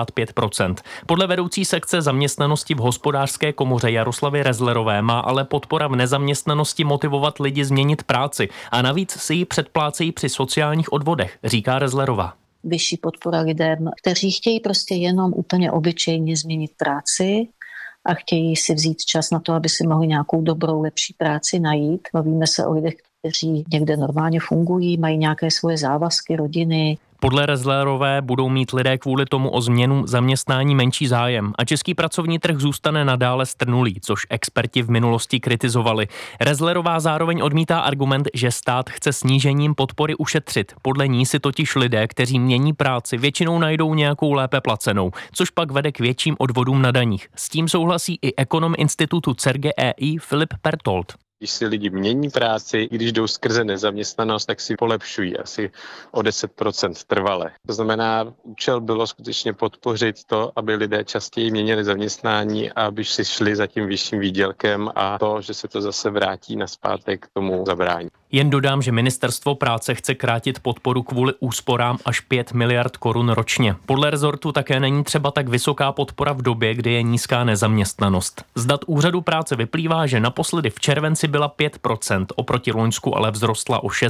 65%. Podle vedoucí sekce zaměstnanosti v Hospodářské komoře Jaroslavy Rezlerové má ale podpora v nezaměstnanosti motivovat lidi změnit práci a navíc si ji předplácejí při sociálních odvodech, říká Rezlerová. Vyšší podpora lidem, kteří chtějí prostě jenom úplně obyčejně změnit práci a chtějí si vzít čas na to, aby si mohli nějakou dobrou, lepší práci najít. Bavíme se o lidech, kteří někde normálně fungují, mají nějaké svoje závazky, rodiny. Podle Rezlerové budou mít lidé kvůli tomu o změnu zaměstnání menší zájem a český pracovní trh zůstane nadále strnulý, což experti v minulosti kritizovali. Rezlerová zároveň odmítá argument, že stát chce snížením podpory ušetřit. Podle ní si totiž lidé, kteří mění práci, většinou najdou nějakou lépe placenou, což pak vede k větším odvodům na daních. S tím souhlasí i ekonom institutu CERGE EI Filip Pertold. Když si lidi mění práci, když jdou skrze nezaměstnanost, tak si polepšují asi o 10% trvale. To znamená, účel bylo skutečně podpořit to, aby lidé častěji měnili zaměstnání a aby si šli za tím vyšším výdělkem a to, že se to zase vrátí nazpátek, tomu zabrání. Jen dodám, že Ministerstvo práce chce krátit podporu kvůli úsporám až 5 miliard korun ročně. Podle rezortu také není třeba tak vysoká podpora v době, kdy je nízká nezaměstnanost. Z dat Úřadu práce vyplývá, že naposledy v červenci byla 5%, oproti loňsku ale vzrostla o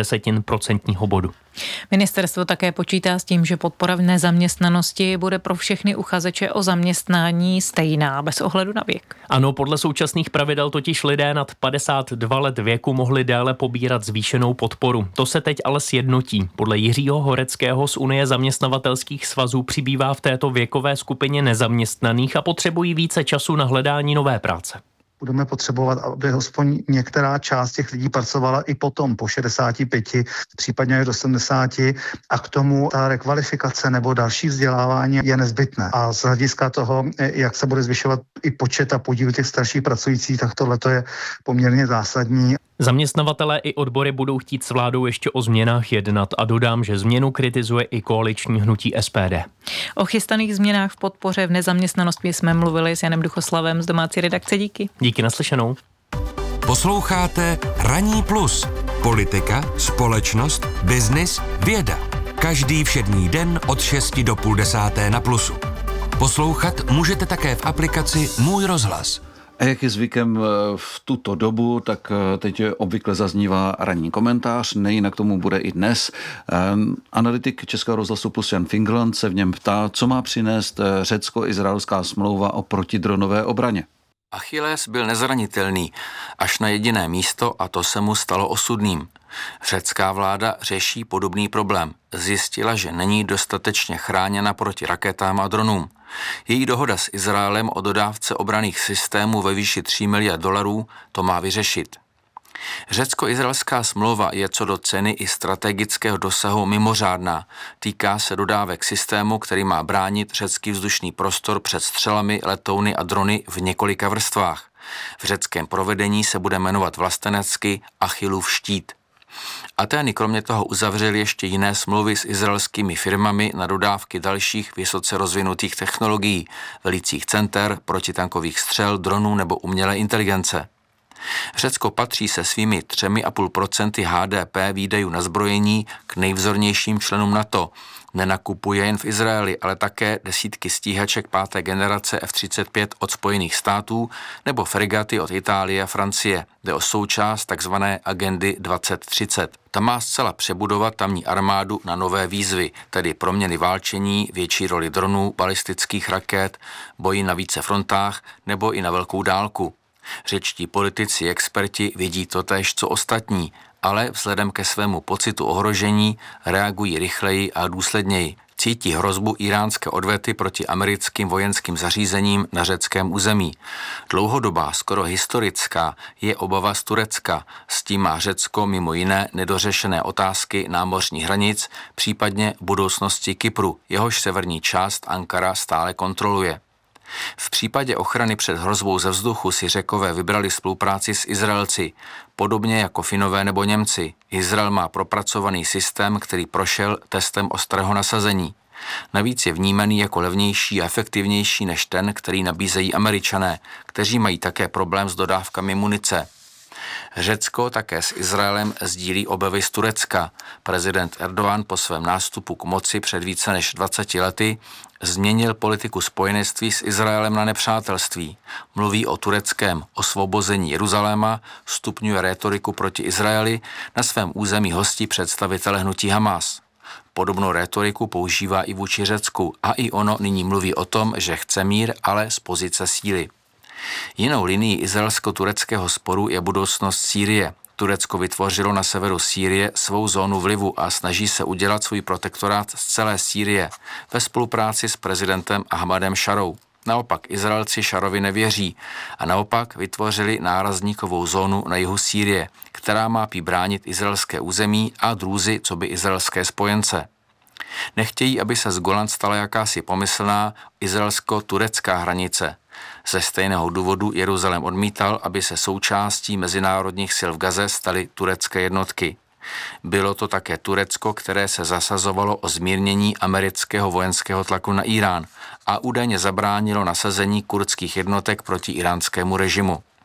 0,6% bodu. Ministerstvo také počítá s tím, že podpora v nezaměstnanosti bude pro všechny uchazeče o zaměstnání stejná, bez ohledu na věk. Ano, podle současných pravidel totiž lidé nad 52 let věku mohli déle pobírat zvýšenou podporu. To se teď ale sjednotí. Podle Jiřího Horeckého z Unie zaměstnavatelských svazů přibývá v této věkové skupině nezaměstnaných a potřebují více času na hledání nové práce. Budeme potřebovat, aby aspoň některá část těch lidí pracovala i potom po 65, případně až do 70 a k tomu ta rekvalifikace nebo další vzdělávání je nezbytné. A z hlediska toho, jak se bude zvyšovat i počet a podíl těch starších pracujících, tak tohle je poměrně zásadní. Zaměstnavatelé i odbory budou chtít s vládou ještě o změnách jednat a dodám, že změnu kritizuje i koaliční hnutí SPD. O chystaných změnách v podpoře v nezaměstnanosti jsme mluvili s Janem Duchoslavem z domácí redakce. Díky. Díky, naslyšenou. Posloucháte Ranní plus. Politika, společnost, biznis, věda. Každý všední den od 6 do 9:30 na Plusu. Poslouchat můžete také v aplikaci Můj rozhlas. A jak je zvykem v tuto dobu, tak teď obvykle zaznívá ranní komentář, nejinak tomu bude i dnes. Analytik Českého rozhlasu Plus Jan Fingland se v něm ptá, co má přinést řecko-izraelská smlouva o protidronové obraně. Achilles byl nezranitelný až na jediné místo a to se mu stalo osudným. Řecká vláda řeší podobný problém. Zjistila, že není dostatečně chráněna proti raketám a dronům. Její dohoda s Izraelem o dodávce obranných systémů ve výši $3 miliard to má vyřešit. Řecko-izraelská smlouva je co do ceny i strategického dosahu mimořádná. Týká se dodávek systému, který má bránit řecký vzdušný prostor před střelami, letouny a drony v několika vrstvách. V řeckém provedení se bude jmenovat vlastenecky Achillův štít. Atény kromě toho uzavřely ještě jiné smlouvy s izraelskými firmami na dodávky dalších vysoce rozvinutých technologií, velicích center, protitankových střel, dronů nebo umělé inteligence. Řecko patří se svými 3,5% HDP výdajů na zbrojení k nejvzornějším členům NATO. Nenakupuje jen v Izraeli, ale také desítky stíhaček 5. generace F-35 od Spojených států nebo fregaty od Itálie a Francie. Jde o součást takzvané agendy 2030. Ta má zcela přebudovat tamní armádu na nové výzvy, tedy proměny válčení, větší roli dronů, balistických raket, boji na více frontách nebo i na velkou dálku. Řečtí politici, experti vidí totéž co ostatní, ale vzhledem ke svému pocitu ohrožení reagují rychleji a důsledněji. Cítí hrozbu iránské odvety proti americkým vojenským zařízením na řeckém území. Dlouhodobá, skoro historická, je obava z Turecka. S tím má Řecko mimo jiné nedořešené otázky námořních hranic, případně budoucnosti Kypru, jehož severní část Ankara stále kontroluje. V případě ochrany před hrozbou ze vzduchu si Řekové vybrali spolupráci s Izraelci, podobně jako Finové nebo Němci. Izrael má propracovaný systém, který prošel testem ostrého nasazení. Navíc je vnímaný jako levnější a efektivnější než ten, který nabízejí Američané, kteří mají také problém s dodávkami munice. Řecko také s Izraelem sdílí obavy z Turecka. Prezident Erdogan po svém nástupu k moci před více než 20 lety změnil politiku spojenectví s Izraelem na nepřátelství. Mluví o tureckém osvobození Jeruzaléma, stupňuje rétoriku proti Izraeli, na svém území hostí představitele hnutí Hamas. Podobnou rétoriku používá i vůči Řecku a i ono nyní mluví o tom, že chce mír, ale z pozice síly. Jinou linií izraelsko-tureckého sporu je budoucnost Sýrie. Turecko vytvořilo na severu Sýrie svou zónu vlivu a snaží se udělat svůj protektorát z celé Sýrie ve spolupráci s prezidentem Ahmadem Šarou. Naopak Izraelci Šarovi nevěří a naopak vytvořili nárazníkovou zónu na jihu Sýrie, která má bránit izraelské území a drůzy coby izraelské spojence. Nechtějí, aby se z Golan stala jakási pomyslná izraelsko-turecká hranice. Ze stejného důvodu Jeruzalém odmítal, aby se součástí mezinárodních sil v Gaze staly turecké jednotky. Bylo to také Turecko, které se zasazovalo o zmírnění amerického vojenského tlaku na Irán a údajně zabránilo nasazení kurdských jednotek proti iránskému režimu.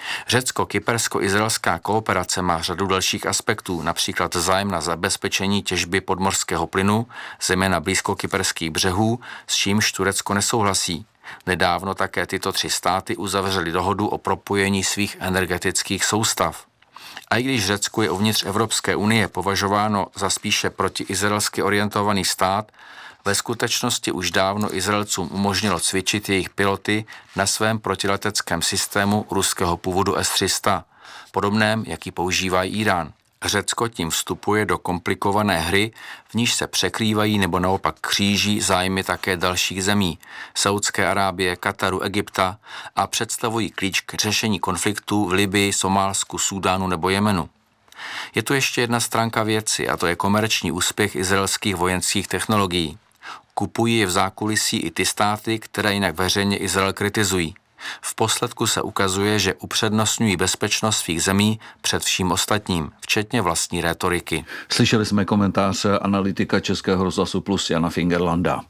Řecko-kypersko-izraelská kooperace má řadu dalších aspektů, například zájem na zabezpečení těžby podmořského plynu, zejména blízko kyperských břehů, s čímž Turecko nesouhlasí. Nedávno také tyto 3 státy uzavřely dohodu o propojení svých energetických soustav. A i když Řecko je uvnitř Evropské unie považováno za spíše protiizraelsky orientovaný stát, ve skutečnosti už dávno Izraelcům umožnilo cvičit jejich piloty na svém protileteckém systému ruského původu S-300, podobném, jaký používá Irán. Řecko tím vstupuje do komplikované hry, v níž se překrývají nebo naopak kříží zájmy také dalších zemí, Saúdské Arábie, Kataru, Egypta, a představují klíč k řešení konfliktů v Libyi, Somálsku, Súdánu nebo Jemenu. Je tu ještě jedna stránka věci, a to je komerční úspěch izraelských vojenských technologií. Kupují je v zákulisí i ty státy, které jinak veřejně Izrael kritizují. V posledku se ukazuje, že upřednostňují bezpečnost svých zemí před vším ostatním, včetně vlastní rétoriky. Slyšeli jsme komentář analytika Českého rozhlasu Plus Jana Fingerlanda.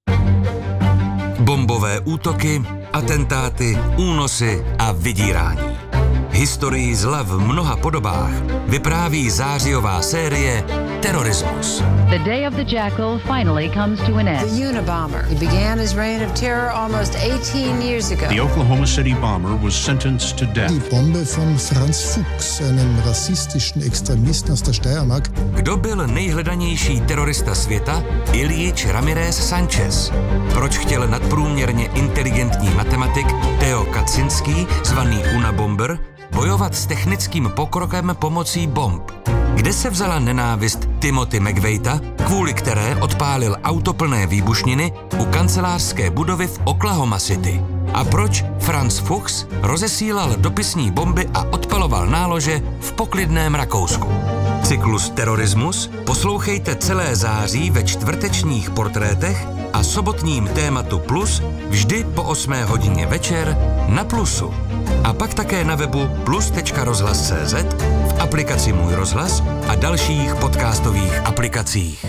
Bombové útoky, atentáty, únosy a vydírání. Historii zla v mnoha podobách vypráví zářijová série Terorismus. The day of the jackal finally comes to an end. The Unabomber. He began his reign of terror almost 18 years ago. The Oklahoma City bomber was sentenced to death. Die Bombe von Franz Fuchs, einem rassistischen Extremisten aus der Steiermark. Kdo byl nejhledanější terorista světa? Ilyich Ramirez Sanchez. Proč chtěl nadprůměrně inteligentní matematik Theo Kaczynski, zvaný Unabomber, bojovat s technickým pokrokem pomocí bomb? Kde se vzala nenávist Timothy McVeighta, kvůli které odpálil autoplné výbušniny u kancelářské budovy v Oklahoma City? A proč Franz Fuchs rozesílal dopisní bomby a odpaloval nálože v poklidném Rakousku? Cyklus Terorismus poslouchejte celé září ve čtvrtečních portrétech a sobotním tématu Plus vždy po 8 hodině večer na Plusu. A pak také na webu plus.rozhlas.cz, v aplikaci Můj rozhlas a dalších podcastových aplikacích.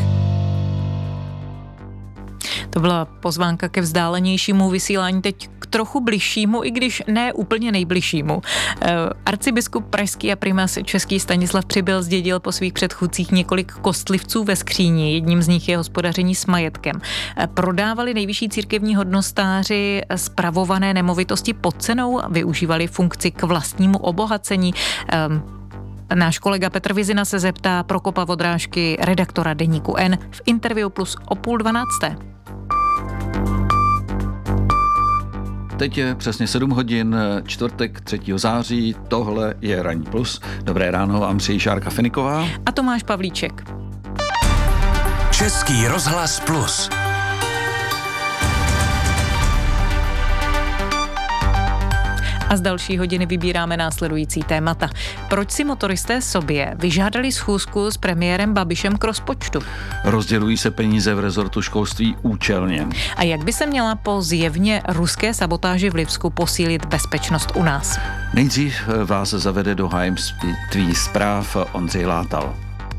To byla pozvánka ke vzdálenějšímu vysílání, teď k trochu bližšímu, i když ne úplně nejbližšímu. Arcibiskup pražský a primas český Stanislav Přibyl zdědil po svých předchůdcích několik kostlivců ve skříni. Jedním z nich je hospodaření s majetkem. Prodávali nejvyšší církevní hodnostáři spravované nemovitosti pod cenou a využívali funkci k vlastnímu obohacení. Náš kolega Petr Vizina se zeptá Prokopa Vodrážky, redaktora deníku N, v Interview Plus o 11:30. Teď je přesně 7 hodin, čtvrtek 3. září, tohle je Ranní Plus. Dobré ráno vám přejí Šárka Finiková a Tomáš Pavlíček. Český rozhlas Plus. A z další hodiny vybíráme následující témata. Proč si motoristé sobě vyžádali schůzku s premiérem Babišem k rozpočtu? Rozdělují se peníze v rezortu školství účelně. A jak by se měla po zjevně ruské sabotáži v Lipsku posílit bezpečnost u nás? Nejdřív vás zavede do hájemství zpráv Ondřej Látal.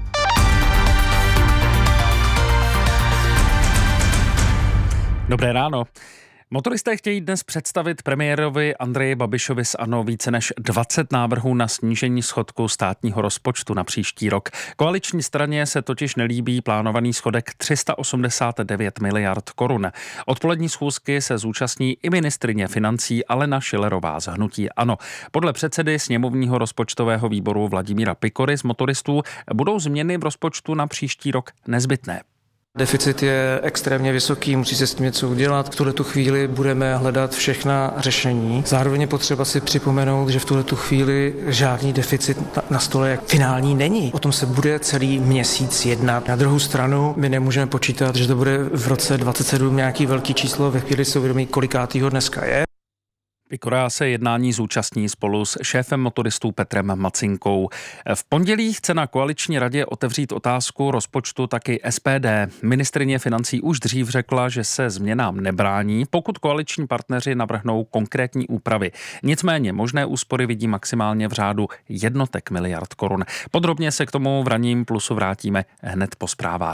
Dobré ráno. Motoristé chtějí dnes představit premiérovi Andreji Babišovi z ANO více než 20 návrhů na snížení schodku státního rozpočtu na příští rok. Koaliční straně se totiž nelíbí plánovaný schodek 389 miliard korun. Odpolední schůzky se zúčastní i ministryně financí Alena Schillerová z hnutí ANO. Podle předsedy sněmovního rozpočtového výboru Vladimíra Pikory z motoristů budou změny v rozpočtu na příští rok nezbytné. Deficit je extrémně vysoký, musí se s tím něco udělat. V tuhletu chvíli budeme hledat všechna řešení. Zároveň je potřeba si připomenout, že v tuhletu chvíli žádný deficit na stole jak finální není. O tom se bude celý měsíc jednat. Na druhou stranu my nemůžeme počítat, že to bude v roce 27 nějaký velký číslo, ve chvíli si uvědomí, kolikátýho dneska je. Pikora se jednání zúčastní spolu s šéfem motoristů Petrem Macinkou. V pondělí chce na koaliční radě otevřít otázku rozpočtu taky SPD. Ministryně financí už dřív řekla, že se změnám nebrání, pokud koaliční partneři navrhnou konkrétní úpravy. Nicméně možné úspory vidí maximálně v řádu jednotek miliard korun. Podrobně se k tomu v Ranním Plusu vrátíme hned po zprávách.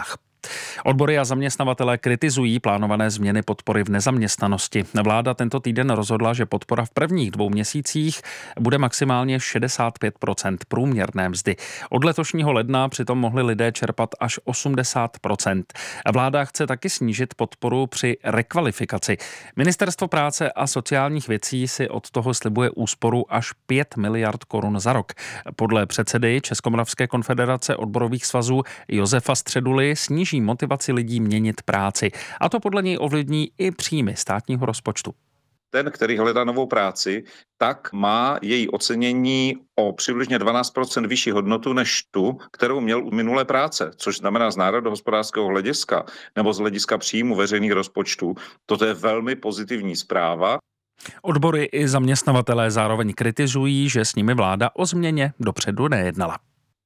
Odbory a zaměstnavatelé kritizují plánované změny podpory v nezaměstnanosti. Vláda tento týden rozhodla, že podpora v prvních 2 měsících bude maximálně 65% průměrné mzdy. Od letošního ledna přitom mohli lidé čerpat až 80%. Vláda chce taky snížit podporu při rekvalifikaci. Ministerstvo práce a sociálních věcí si od toho slibuje úsporu až 5 miliard korun za rok. Podle předsedy Českomoravské konfederace odborových svazů Josefa Středuly sníží motivaci lidí měnit práci. A to podle něj ovlivní i příjmy státního rozpočtu. Ten, který hledá novou práci, tak má její ocenění o přibližně 12% vyšší hodnotu než tu, kterou měl u minulé práce, což znamená z národohospodářského hlediska nebo z hlediska příjmu veřejných rozpočtů. Toto je velmi pozitivní zpráva. Odbory i zaměstnavatelé zároveň kritizují, že s nimi vláda o změně dopředu nejednala.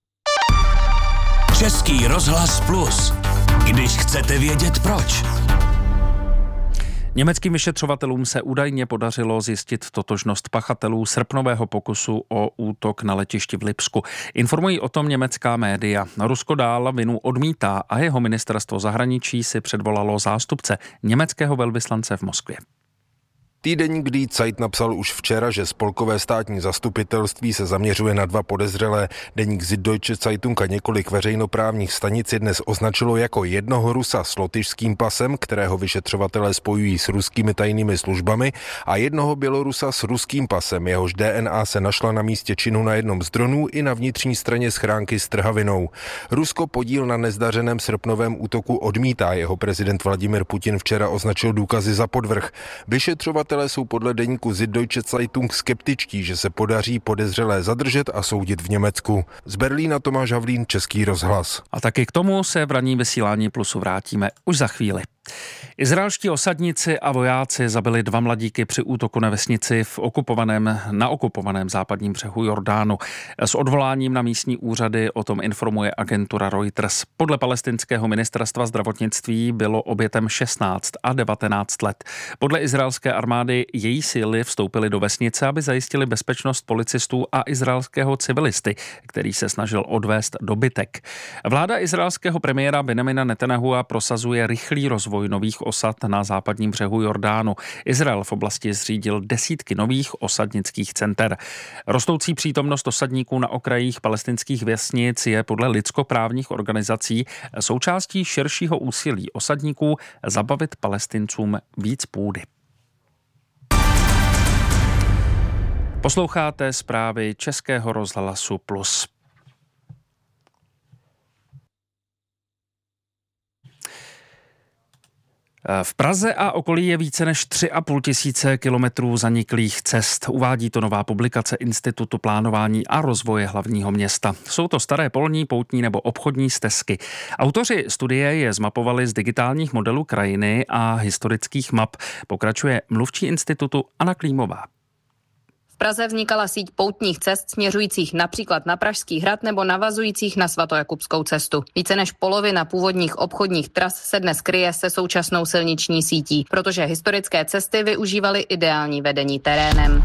Český rozhlas Plus. Když chcete vědět proč. Německým vyšetřovatelům se údajně podařilo zjistit totožnost pachatelů srpnového pokusu o útok na letišti v Lipsku. Informují o tom německá média. Rusko dál vinu odmítá a jeho ministerstvo zahraničí si předvolalo zástupce německého velvyslance v Moskvě. Týdeník Die Zeit napsal už včera, že spolkové státní zastupitelství se zaměřuje na 2 podezřelé. Deník Süddeutsche Zeitung a několik veřejnoprávních stanic dnes označilo jako jednoho Rusa s lotyšským pasem, kterého vyšetřovatelé spojují s ruskými tajnými službami, a jednoho Bělorusa s ruským pasem, jehož DNA se našla na místě činu na jednom z dronů i na vnitřní straně schránky s trhavinou. Rusko podíl na nezdařeném srpnovém útoku odmítá, jeho prezident Vladimir Putin včera označil důkazy za podvrh. Vyšetřovatelé jsou podle deníku Süddeutsche Zeitung skeptičtí, že se podaří podezřelé zadržet a soudit v Německu. Z Berlína Tomáš Havlín, Český rozhlas. A taky k tomu se v ranní vysílání Plusu vrátíme už za chvíli. Izraelští osadníci a vojáci zabili 2 mladíky při útoku na vesnici na okupovaném západním břehu Jordánu. S odvoláním na místní úřady o tom informuje agentura Reuters. Podle palestinského ministerstva zdravotnictví bylo obětem 16 a 19 let. Podle izraelské armády její síly vstoupily do vesnice, aby zajistili bezpečnost policistů a izraelského civilisty, který se snažil odvést dobytek. Vláda izraelského premiéra Benjamina Netanyahua prosazuje rychlý rozvoj nových osad na západním břehu Jordánu. Izrael v oblasti zřídil desítky nových osadnických center. Rostoucí přítomnost osadníků na okrajích palestinských vesnic je podle lidskoprávních organizací součástí širšího úsilí osadníků zabavit Palestincům víc půdy. Posloucháte zprávy Českého rozhlasu Plus. V Praze a okolí je více než 3,5 tisíce kilometrů zaniklých cest. Uvádí to nová publikace Institutu plánování a rozvoje hlavního města. Jsou to staré polní, poutní nebo obchodní stezky. Autoři studie je zmapovali z digitálních modelů krajiny a historických map. Pokračuje mluvčí institutu Anna Klímová. V Praze vznikala síť poutních cest směřujících například na Pražský hrad nebo navazujících na Svatojakubskou cestu. Více než polovina původních obchodních tras se dnes kryje se současnou silniční sítí, protože historické cesty využívaly ideální vedení terénem.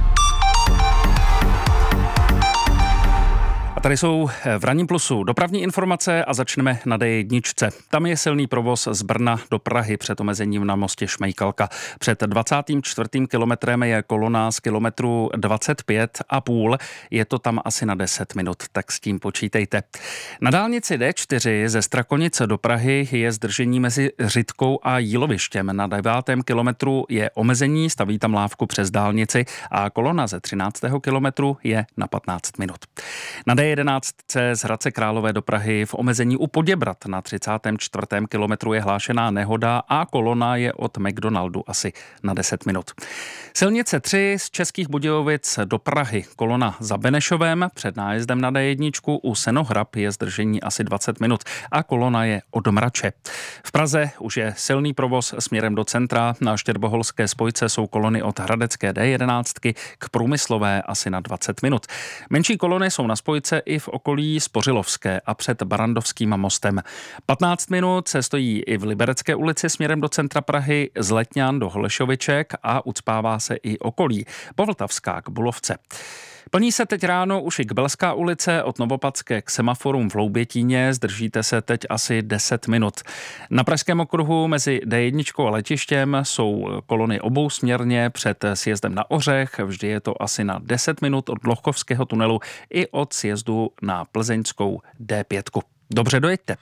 Tady jsou v ranním Plusu dopravní informace a začneme na D1. Tam je silný provoz z Brna do Prahy před omezením na mostě Šmejkalka. Před 24. kilometrem je kolona z kilometru 25,5. Je to tam asi na 10 minut, tak s tím počítejte. Na dálnici D4 ze Strakonice do Prahy je zdržení mezi Řitkou a Jílovištěm. Na 9. kilometru je omezení, staví tam lávku přes dálnici a kolona ze 13. kilometru je na 15 minut. Na D11 z Hradce Králové do Prahy v omezení u Poděbrat na 34. kilometru je hlášená nehoda a kolona je od McDonaldu asi na 10 minut. Silnice 3 z Českých Budějovic do Prahy, kolona za Benešovem před nájezdem na D1 u Senohrab je zdržení asi 20 minut a kolona je od Mrače. V Praze už je silný provoz směrem do centra, na Štěrboholské spojce jsou kolony od Hradecké D11 k Průmyslové asi na 20 minut. Menší kolony jsou na spojce i v okolí Spořilovské a před Barandovským mostem. 15 minut se stojí i v Liberecké ulici směrem do centra Prahy, z Letňan do Holešoviček a ucpává se i okolí. Povltavská k Bulovce. Plní se teď ráno už i Kbelská ulice od Novopatské k semaforům v Loubětíně. Zdržíte se teď asi 10 minut. Na Pražském okruhu mezi D1 a letištěm jsou kolony obousměrně před sjezdem na Ořech. Vždy je to asi na 10 minut od Lochkovského tunelu i od sjezdu na plzeňskou D5. Dobře, dojeďte.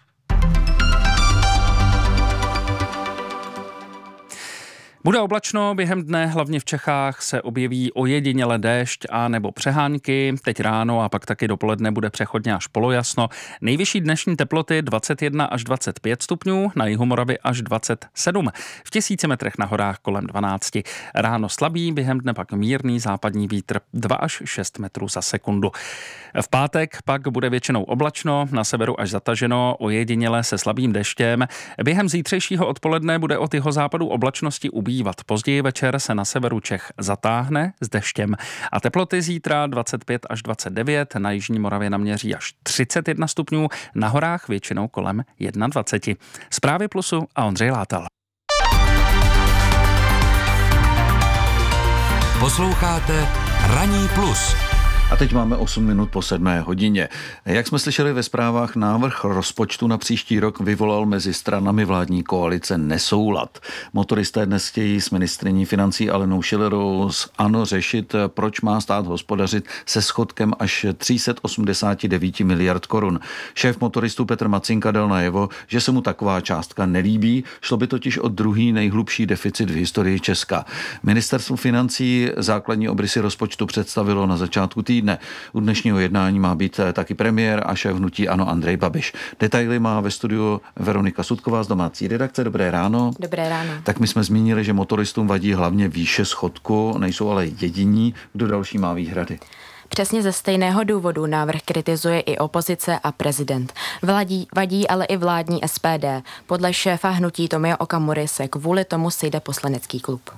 Bude oblačno, během dne hlavně v Čechách se objeví ojediněle déšť a nebo přehánky. Teď ráno a pak taky dopoledne bude přechodně až polojasno. Nejvyšší dnešní teploty 21 až 25 stupňů, na jihu Moravy až 27. V 1000 metrech na horách kolem 12. Ráno slabý, během dne pak mírný západní vítr 2 až 6 metrů za sekundu. V pátek pak bude většinou oblačno, na severu až zataženo, ojediněle se slabým deštěm. Během zítřejšího odpoledne bude od jihozápadu oblačnosti ubývat. Později večer se na severu Čech zatáhne s deštěm a teploty zítra 25 až 29, na jižní Moravě naměří až 31 stupňů, na horách většinou kolem 21. Zprávy Plusu a Ondřej Látal. Posloucháte Ranní plus. A teď máme 8 minut po 7 hodině. Jak jsme slyšeli ve zprávách, návrh rozpočtu na příští rok vyvolal mezi stranami vládní koalice nesoulad. Motoristé dnes chtějí s ministryní financí Alenou Schillerovou z ANO řešit, proč má stát hospodařit se schodkem až 389 miliard korun. Šéf motoristů Petr Macinka dal najevo, že se mu taková částka nelíbí, šlo by totiž o druhý nejhlubší deficit v historii Česka. Ministerstvo financí základní obrysy rozpočtu představilo na začátku týdne. U dnešního jednání má být taky premiér a šéf hnutí ANO Andrej Babiš. Detaily má ve studiu Veronika Sudková z domácí redakce. Dobré ráno. Dobré ráno. Tak my jsme zmínili, že motoristům vadí hlavně výše schodku, nejsou ale jediní. Kdo další má výhrady? Přesně ze stejného důvodu návrh kritizuje i opozice a prezident. Vadí ale i vládní SPD. Podle šéfa hnutí Tomia Okamury se kvůli tomu sejde poslanecký klub.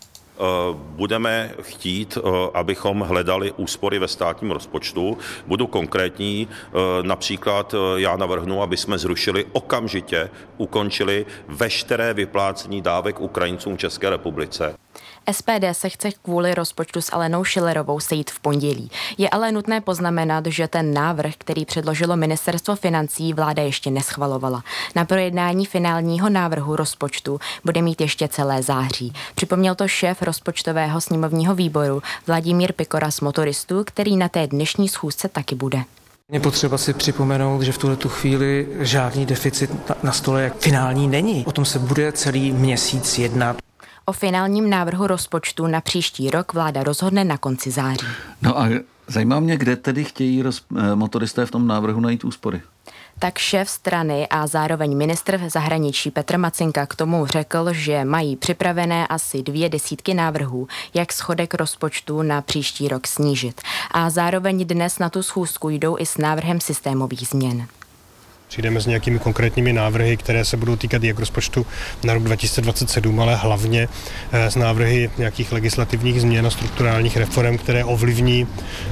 Budeme chtít, abychom hledali úspory ve státním rozpočtu. Budu konkrétní, například já navrhnu, aby jsme okamžitě ukončili veškeré vyplácení dávek Ukrajincům v České republice. SPD se chce kvůli rozpočtu s Alenou Schillerovou sejít v pondělí. Je ale nutné poznamenat, že ten návrh, který předložilo ministerstvo financí, vláda ještě neschvalovala. Na projednání finálního návrhu rozpočtu bude mít ještě celé září. Připomněl to šéf rozpočtového sněmovního výboru Vladimír Pikora z motoristů, který na té dnešní schůzce taky bude. Je potřeba si připomenout, že v tuhletu chvíli žádný deficit na stole jak finální není. O tom se bude celý měsíc jednat. O finálním návrhu rozpočtu na příští rok vláda rozhodne na konci září. No a zajímá mě, kde tedy chtějí motoristé v tom návrhu najít úspory? Tak šéf strany a zároveň ministr zahraničí Petr Macinka k tomu řekl, že mají připravené asi 20 návrhů, jak schodek rozpočtu na příští rok snížit. A zároveň dnes na tu schůzku jdou i s návrhem systémových změn. Přijdeme s nějakými konkrétními návrhy, které se budou týkat jak rozpočtu na rok 2027, ale hlavně s návrhy nějakých legislativních změn a strukturálních reform, které ovlivní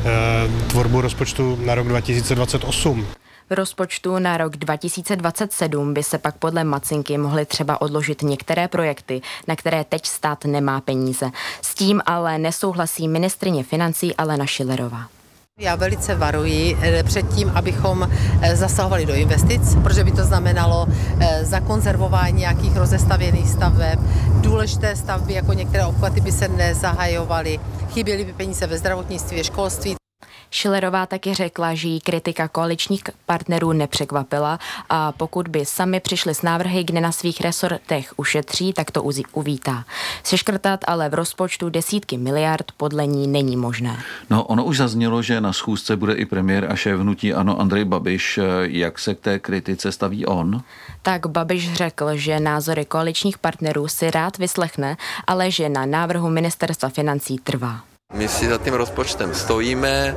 tvorbu rozpočtu na rok 2028. V rozpočtu na rok 2027 by se pak podle Macinky mohly třeba odložit některé projekty, na které teď stát nemá peníze. S tím ale nesouhlasí ministryně financí Alena Schillerová. Já velice varuji před tím, abychom zasahovali do investic, protože by to znamenalo zakonzervování nějakých rozestavěných staveb. Důležité stavby, jako některé obchvaty, by se nezahajovaly. Chyběly by peníze ve zdravotnictví, ve školství. Schillerová taky řekla, že jí kritika koaličních partnerů nepřekvapila a pokud by sami přišli s návrhy, kde na svých resortech ušetří, tak to uvítá. Seškrtat ale v rozpočtu desítky miliard podle ní není možné. No, ono už zaznělo, že na schůzce bude i premiér a šéf hnutí ANO Andrej Babiš. Jak se k té kritice staví on? Tak Babiš řekl, že názory koaličních partnerů si rád vyslechne, ale že na návrhu ministerstva financí trvá. My si za tím rozpočtem stojíme,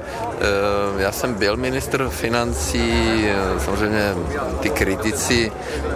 já jsem byl ministr financí, samozřejmě ty kritici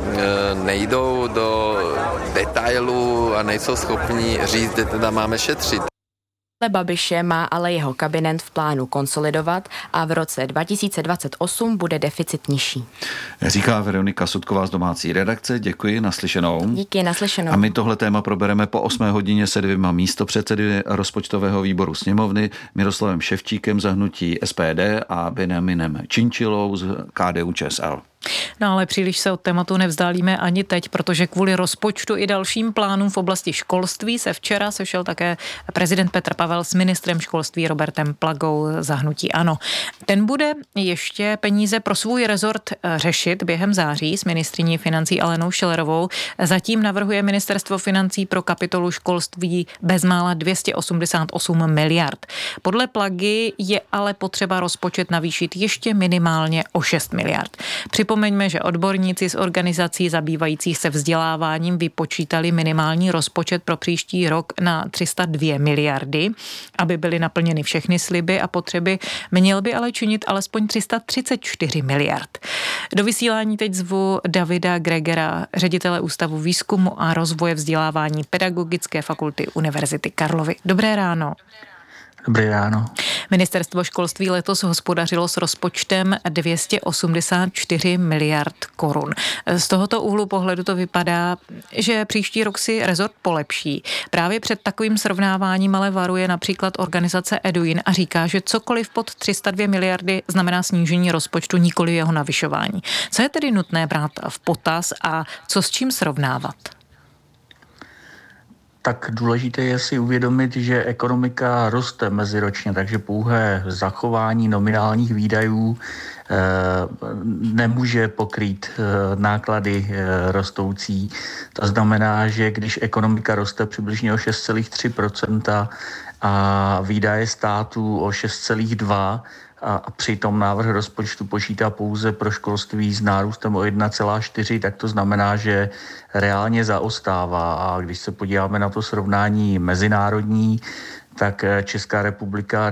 nejdou do detailů a nejsou schopni říct, kde teda máme šetřit. Babiše má ale jeho kabinet v plánu konsolidovat a v roce 2028 bude deficit nižší. Říká Veronika Sudková z domácí redakce. Děkuji, naslyšenou. Díky, naslyšenou. A my tohle téma probereme po 8 hodině se 2 místopředsedy rozpočtového výboru sněmovny, Miroslavem Ševčíkem za hnutí SPD a Benjaminem Činčilou z KDU-ČSL. No ale příliš se od tématu nevzdálíme ani teď, protože kvůli rozpočtu i dalším plánům v oblasti školství se včera sešel také prezident Petr Pavel s ministrem školství Robertem Plagou za hnutí ANO. Ten bude ještě peníze pro svůj rezort řešit během září s ministryní financí Alenou Schillerovou. Zatím navrhuje ministerstvo financí pro kapitolu školství bezmála 288 miliard. Podle Plagy je ale potřeba rozpočet navýšit ještě minimálně o 6 miliard. Připomeňme, že odborníci z organizací zabývajících se vzděláváním vypočítali minimální rozpočet pro příští rok na 302 miliardy, aby byly naplněny všechny sliby a potřeby. Měl by ale činit alespoň 334 miliard. Do vysílání teď zvu Davida Gregera, ředitele Ústavu výzkumu a rozvoje vzdělávání Pedagogické fakulty Univerzity Karlovy. Dobré ráno. Dobré ráno. Ministerstvo školství letos hospodařilo s rozpočtem 284 miliard korun. Z tohoto úhlu pohledu to vypadá, že příští rok si rezort polepší. Právě před takovým srovnáváním ale varuje například organizace Eduin a říká, že cokoliv pod 302 miliardy znamená snížení rozpočtu, nikoli jeho navyšování. Co je tedy nutné brát v potaz a co s čím srovnávat? Tak důležité je si uvědomit, že ekonomika roste meziročně, takže pouhé zachování nominálních výdajů nemůže pokrýt náklady rostoucí. To znamená, že když ekonomika roste přibližně o 6,3% a výdaje státu o 6,2%, a přitom návrh rozpočtu počítá pouze pro školství s nárůstem o 1,4, tak to znamená, že reálně zaostává. A když se podíváme na to srovnání mezinárodní, tak Česká republika